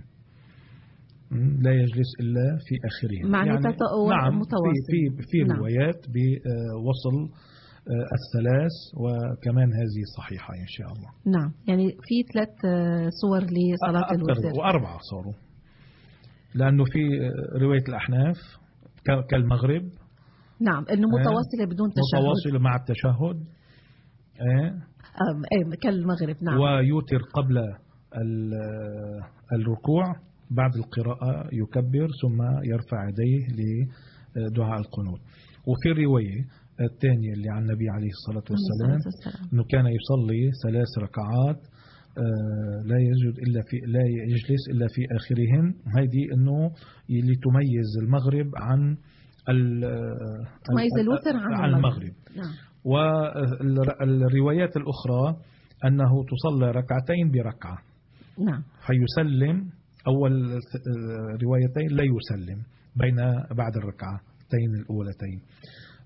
لا يجلس إلا في آخرهن، يعني نعم متواصل. في في, في نعم. روايات بوصل الثلاث، وكمان هذه صحيحة إن شاء الله. نعم يعني في ثلاث صور لصلاة الوتر وأربعة صاروا، لأنه في رواية الأحناف كالمغرب. نعم إنه متواصلة بدون تشهد، متواصلة مع التشهد ايه ايه كالمغرب. نعم. ويوتر قبل الركوع بعد القراءة يكبر ثم يرفع يديه لدعاء القنوت. وفي الرواية الثانية اللي عن النبي عليه الصلاة والسلام أنه كان يصلي ثلاث ركعات لا يسجد إلا في لا يجلس إلا في آخرهن. هذه أنه لتميز المغرب عن تميز الوتر عن, عن المغرب. نعم. والروايات الأخرى أنه تصلى ركعتين بركعة. نعم. فيسلم أول روايتين لا يسلم بين بعد الركعتين الأولتين.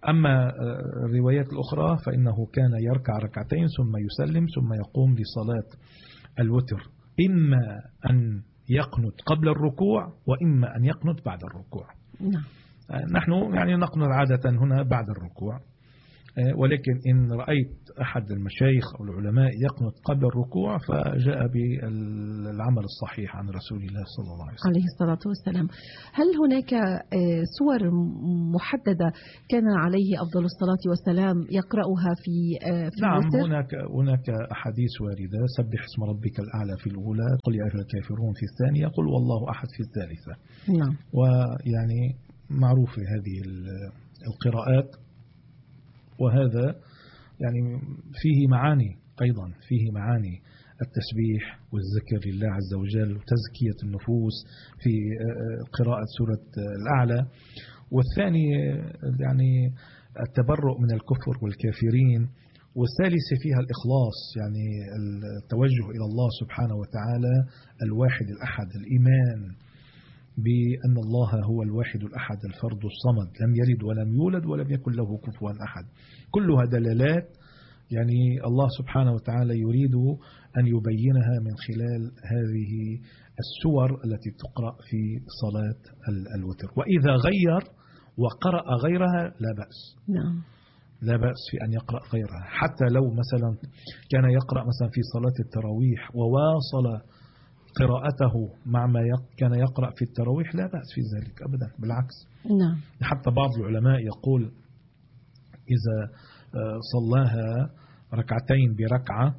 أما الروايات الأخرى فإنه كان يركع ركعتين ثم يسلم ثم يقوم لصلاة الوتر، إما أن يقنت قبل الركوع وإما أن يقنت بعد الركوع. نعم. نحن يعني نقنت عادة هنا بعد الركوع، ولكن إن رأيت أحد المشايخ أو العلماء يقنت قبل الركوع فجاء بالعمل الصحيح عن رسول الله صلى الله عليه وسلم عليه الصلاة والسلام. هل هناك سور محددة كان عليه أفضل الصلاة والسلام يقرأها في في نعم الوتر؟ هناك هناك أحاديث واردة: سبح اسم ربك الأعلى في الأولى، قل يا أيها الكافرون في الثانية، قل والله أحد في الثالثة. نعم. ويعني معروف هذه القراءات، وهذا يعني فيه معاني أيضا، فيه معاني التسبيح والذكر لله عز وجل وتزكية النفوس في قراءة سورة الأعلى. والثاني يعني التبرؤ من الكفر والكافرين. والثالث فيها الإخلاص، يعني التوجه إلى الله سبحانه وتعالى الواحد الأحد، الإيمان بأن الله هو الواحد الأحد الفرد الصمد، لم يلد ولم يولد ولم يكن له كفوا أحد. كلها دلالات يعني الله سبحانه وتعالى يريد أن يبينها من خلال هذه السور التي تقرأ في صلاة الوتر. وإذا غير وقرأ غيرها لا بأس. نعم. لا بأس في أن يقرأ غيرها، حتى لو مثلا كان يقرأ مثلا في صلاة التراويح وواصل قراءته مع ما كان يقرأ في التراويح لا بأس في ذلك أبدا، بالعكس. نعم. حتى بعض العلماء يقول إذا صلاها ركعتين بركعة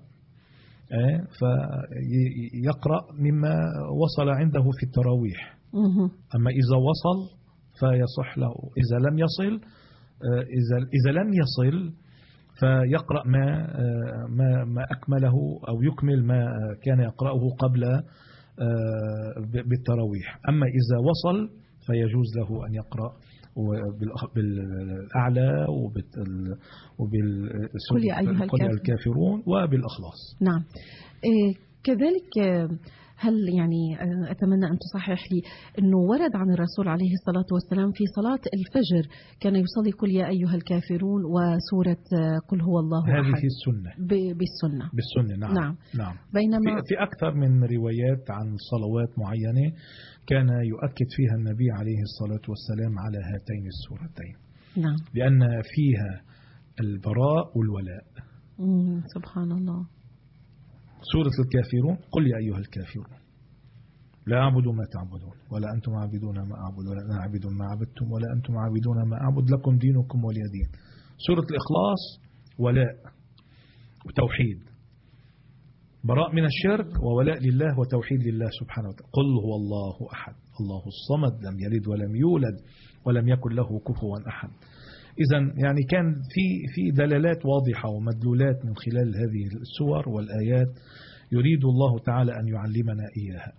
فيقرأ مما وصل عنده في التراويح، أما إذا وصل فيصح له، إذا لم يصل إذا إذا لم يصل فيقرأ ما ما ما أكمله أو يكمل ما كان يقرأه قبل بالتراويح. أما إذا وصل فيجوز له أن يقرأ بالأعلى وبالكل يا الكافرون وبالأخلاص. نعم. إيه كذلك هل يعني أتمنى أن تصحح لي أنه ورد عن الرسول عليه الصلاة والسلام في صلاة الفجر كان يصلي قل يا أيها الكافرون وسورة قل هو الله أحد؟ هذه السنة بالسنة بالسنة نعم. نعم. نعم. بينما في, في أكثر من روايات عن صلوات معينة كان يؤكد فيها النبي عليه الصلاة والسلام على هاتين السورتين. نعم. لأن فيها البراء والولاء. سبحان الله. سورة الكافرون قل يا أيها الكافرون لا أعبد ما تعبدون ولا أنتم عابدون ما أعبد ولا أنا عابد ما عبدتم ولا أنتم عابدون ما أعبد لكم دينكم ولي دين. سورة الإخلاص ولاء وتوحيد، براء من الشرك وولاء لله وتوحيد لله سبحانه وتعالى. قل هو الله أحد الله الصمد لم يلد ولم يولد ولم يكن له كفوا أحد. إذن يعني كان في في دلالات واضحة ومدلولات من خلال هذه السور والآيات يريد الله تعالى أن يعلمنا إياها.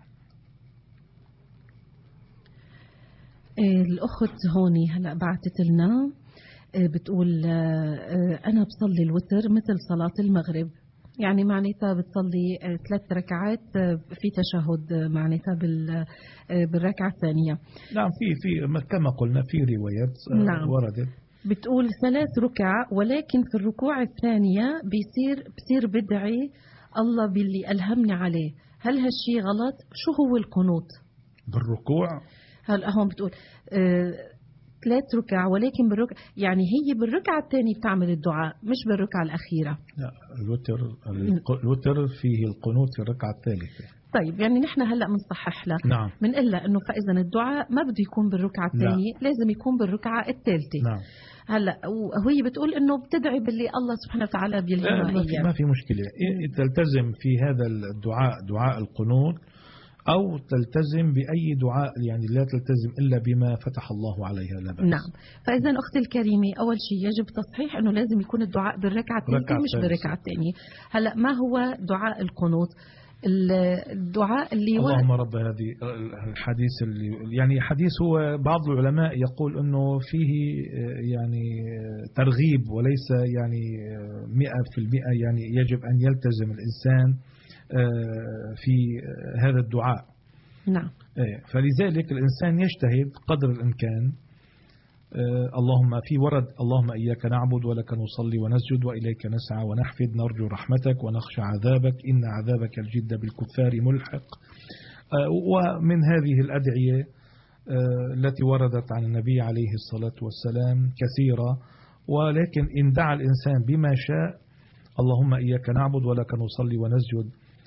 الأخت هوني هلأ بعتت لنا بتقول أنا بصلي الوتر مثل صلاة المغرب، يعني معناتها بتصلي ثلاث ركعات في تشهد معناتها بالركعة الثانية. نعم في في كما قلنا في روايات نعم. وردت. بتقول ثلاث ركع ولكن في الركوع الثانية بيصير بصير بدعي الله باللي ألهمني عليه، هل هالشي غلط؟ شو هو القنوت بالركوع؟ هلا هون بتقول آه ثلاث ركع ولكن بالركع يعني هي بالركعة الثانية بتعمل الدعاء مش بالركعة الأخيرة. لا الوتر الوتر فيه القنوت في الركعة الثالثة. طيب يعني نحن هلا بنصحح لها نعم. بنقول لها انه فاذا الدعاء ما بده يكون بالركعه الثانيه لازم يكون بالركعه الثالثه. نعم. هلا وهي بتقول انه بتدعي باللي الله سبحانه وتعالى بيلهمها اياه. ما في مشكله، تلتزم في هذا الدعاء دعاء القنوت أو تلتزم بأي دعاء، يعني لا تلتزم إلا بما فتح الله عليها لا بأس. نعم. فإذا أختي الكريمة أول شيء يجب تصحيح أنه لازم يكون الدعاء بالركعة الثالثة مش بالركعة الثانية. هلا ما هو دعاء القنوت؟ الدعاء اللي اللهم رب هذه الحديث اللي يعني حديث هو بعض العلماء يقول أنه فيه يعني ترغيب وليس يعني مئة في المئة، يعني يجب أن يلتزم الإنسان في هذا الدعاء. نعم. فلذلك الإنسان يجتهد قدر الإمكان اللهم في ورد اللهم إياك نعبد ولك نصلي ونسجد وإليك نسعى ونحفد نرجو رحمتك ونخشى عذابك إن عذابك الجد بالكفار ملحق. ومن هذه الأدعية التي وردت عن النبي عليه الصلاة والسلام كثيرة، ولكن إن دعا الإنسان بما شاء اللهم إياك نعبد ولك نصلي ونسجد،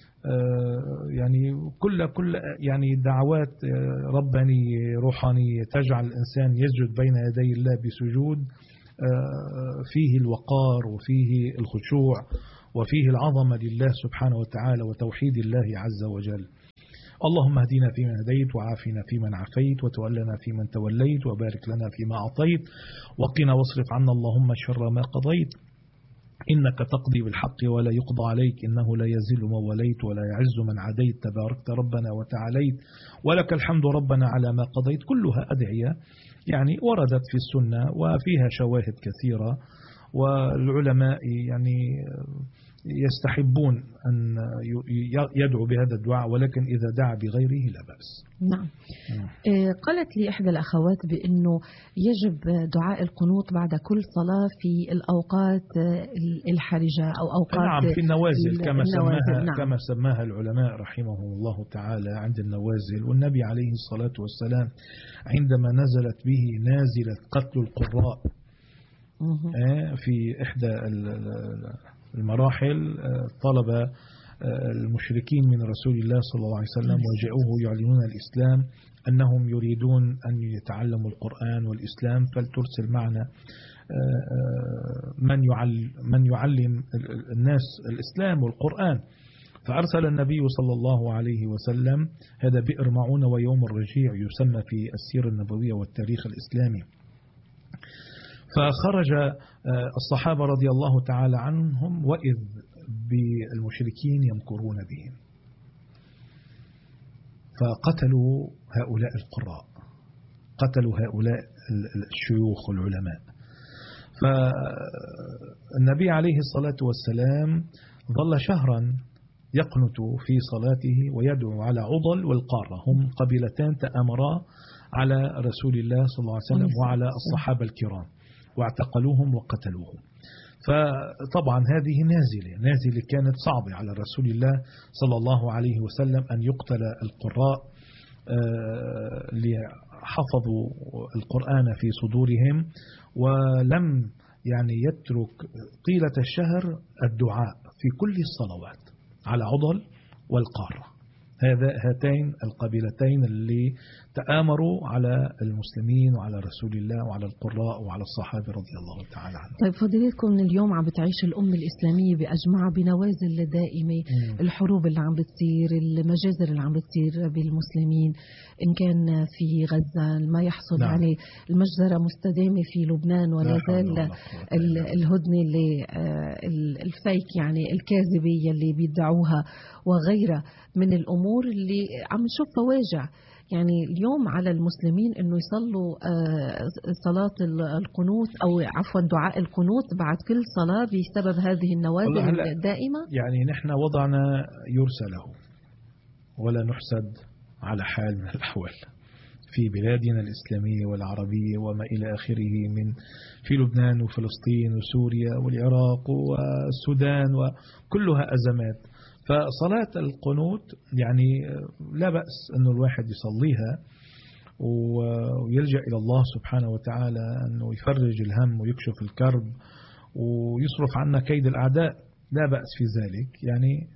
يعني كل كل يعني دعوات ربانية روحانية تجعل الإنسان يسجد بين يدي الله بسجود فيه الوقار وفيه الخشوع وفيه العظمة لله سبحانه وتعالى وتوحيد الله عز وجل. اللهم اهدنا فيمن هديت وعافنا فيمن عافيت وتولنا فيمن توليت وبارك لنا فيما أعطيت وقنا واصرف عنا اللهم شر ما قضيت إنك تقضي بالحق ولا يقضى عليك إنه لا يزل من وليت ولا يعز من عاديت تباركت ربنا وتعاليت ولك الحمد ربنا على ما قضيت. كلها أدعية يعني وردت في السنة وفيها شواهد كثيرة، والعلماء يعني يستحبون أن يدعو بهذا الدعاء، ولكن إذا دعا بغيره لا بأس. نعم. قالت لي إحدى الأخوات بأنه يجب دعاء القنوت بعد كل صلاة في الأوقات الحرجة أو أوقات نعم في النوازل كما النوازل. سماها نعم. كما سماها العلماء رحمهم الله تعالى عند النوازل. والنبي عليه الصلاة والسلام عندما نزلت به نازلة قتل القراء في إحدى المراحل طلب المشركين من رسول الله صلى الله عليه وسلم وجاءوه يعلنون الإسلام أنهم يريدون أن يتعلموا القرآن والإسلام فلترسل معنا من يعلم, من يعلم الناس الإسلام والقرآن. فأرسل النبي صلى الله عليه وسلم هذا بئر معونة ويوم الرجيع يسمى في السيرة النبوية والتاريخ الإسلامي. فخرج الصحابة رضي الله تعالى عنهم وإذ بالمشركين يمكرون بهم فقتلوا هؤلاء القراء، قتلوا هؤلاء الشيوخ والعلماء. فالنبي عليه الصلاة والسلام ظل شهرا يقنت في صلاته ويدعو على عضل والقارة، هم قبيلتان تآمرا على رسول الله صلى الله عليه وسلم وعلى الصحابة الكرام واعتقلوهم وقتلوهم. فطبعا هذه نازلة نازلة كانت صعبة على رسول الله صلى الله عليه وسلم أن يقتل القراء لحفظوا القرآن في صدورهم، ولم يعني يترك طيلة الشهر الدعاء في كل الصلوات على عضل والقارة. هذا هاتين القبيلتين اللي تآمروا على المسلمين وعلى رسول الله وعلى القراء وعلى الصحابة رضي الله تعالى عنهم. طيب فضيلتكم اليوم عم بتعيش الأمة الإسلامية بأجمعها بنوازل دائمة، الحروب اللي عم بتصير، المجازر اللي عم بتصير بالمسلمين، إن كان في غزة ما يحصل نعم. يعني المجزرة مستدامة في لبنان ولا زال الهدنة اللي الفيك يعني الكاذبية اللي بيدعوها وغيرها من الأمور اللي عم نشوف فواجع. يعني اليوم على المسلمين أنه يصلوا صلاة القنوت أو عفوا دعاء القنوت بعد كل صلاة بسبب هذه النوازل الدائمة. يعني نحن وضعنا يرسى له ولا نحسد على حال من الأحوال في بلادنا الإسلامية والعربية وما إلى آخره من في لبنان وفلسطين وسوريا والعراق والسودان وكلها أزمات. فصلاة القنوت يعني لا بأس أنه الواحد يصليها ويلجأ إلى الله سبحانه وتعالى أنه يفرج الهم ويكشف الكرب ويصرف عنا كيد الأعداء، لا بأس في ذلك يعني.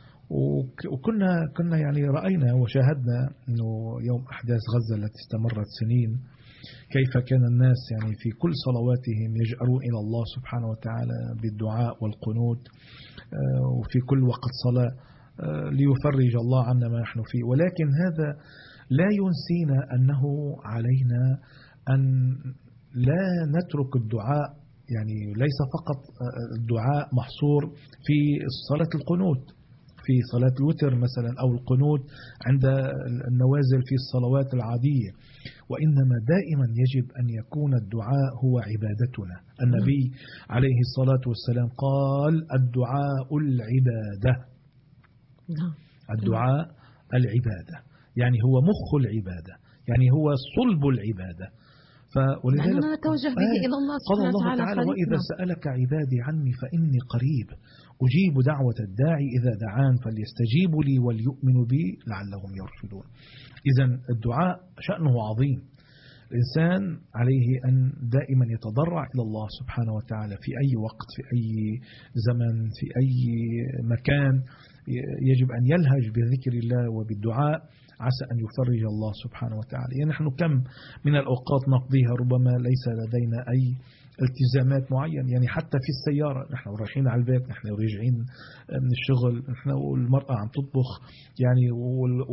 وكنا كنا يعني رأينا وشاهدنا أنه يوم أحداث غزة التي استمرت سنين كيف كان الناس يعني في كل صلواتهم يجأرون إلى الله سبحانه وتعالى بالدعاء والقنوت وفي كل وقت صلاة ليفرج الله عنا ما نحن فيه. ولكن هذا لا ينسينا أنه علينا أن لا نترك الدعاء، يعني ليس فقط الدعاء محصور في صلاة القنوت في صلاة الوتر مثلا أو القنوت عند النوازل في الصلوات العادية، وإنما دائما يجب أن يكون الدعاء هو عبادتنا. النبي عليه الصلاة والسلام قال الدعاء العبادة، الدعاء العبادة يعني هو مخ العبادة، يعني هو صلب العبادة. ولذلك نتوجه به آه إلى الله سبحانه قال الله وتعالى تعالى وإذا سألك عبادي عني فإني قريب أجيب دعوة الداعي إذا دعان فليستجيبوا لي وليؤمنوا بي لعلهم يرشدون. إذن الدعاء شأنه عظيم. الإنسان عليه أن دائما يتضرع إلى الله سبحانه وتعالى في أي وقت في أي زمن في أي مكان. يجب أن يلهج بذكر الله وبالدعاء عسى أن يفرج الله سبحانه وتعالى. يعني نحن كم من الأوقات نقضيها ربما ليس لدينا أي التزامات معينة، يعني حتى في السيارة نحن رايحين على البيت، نحن راجعين من الشغل، نحن والمرأة عم تطبخ يعني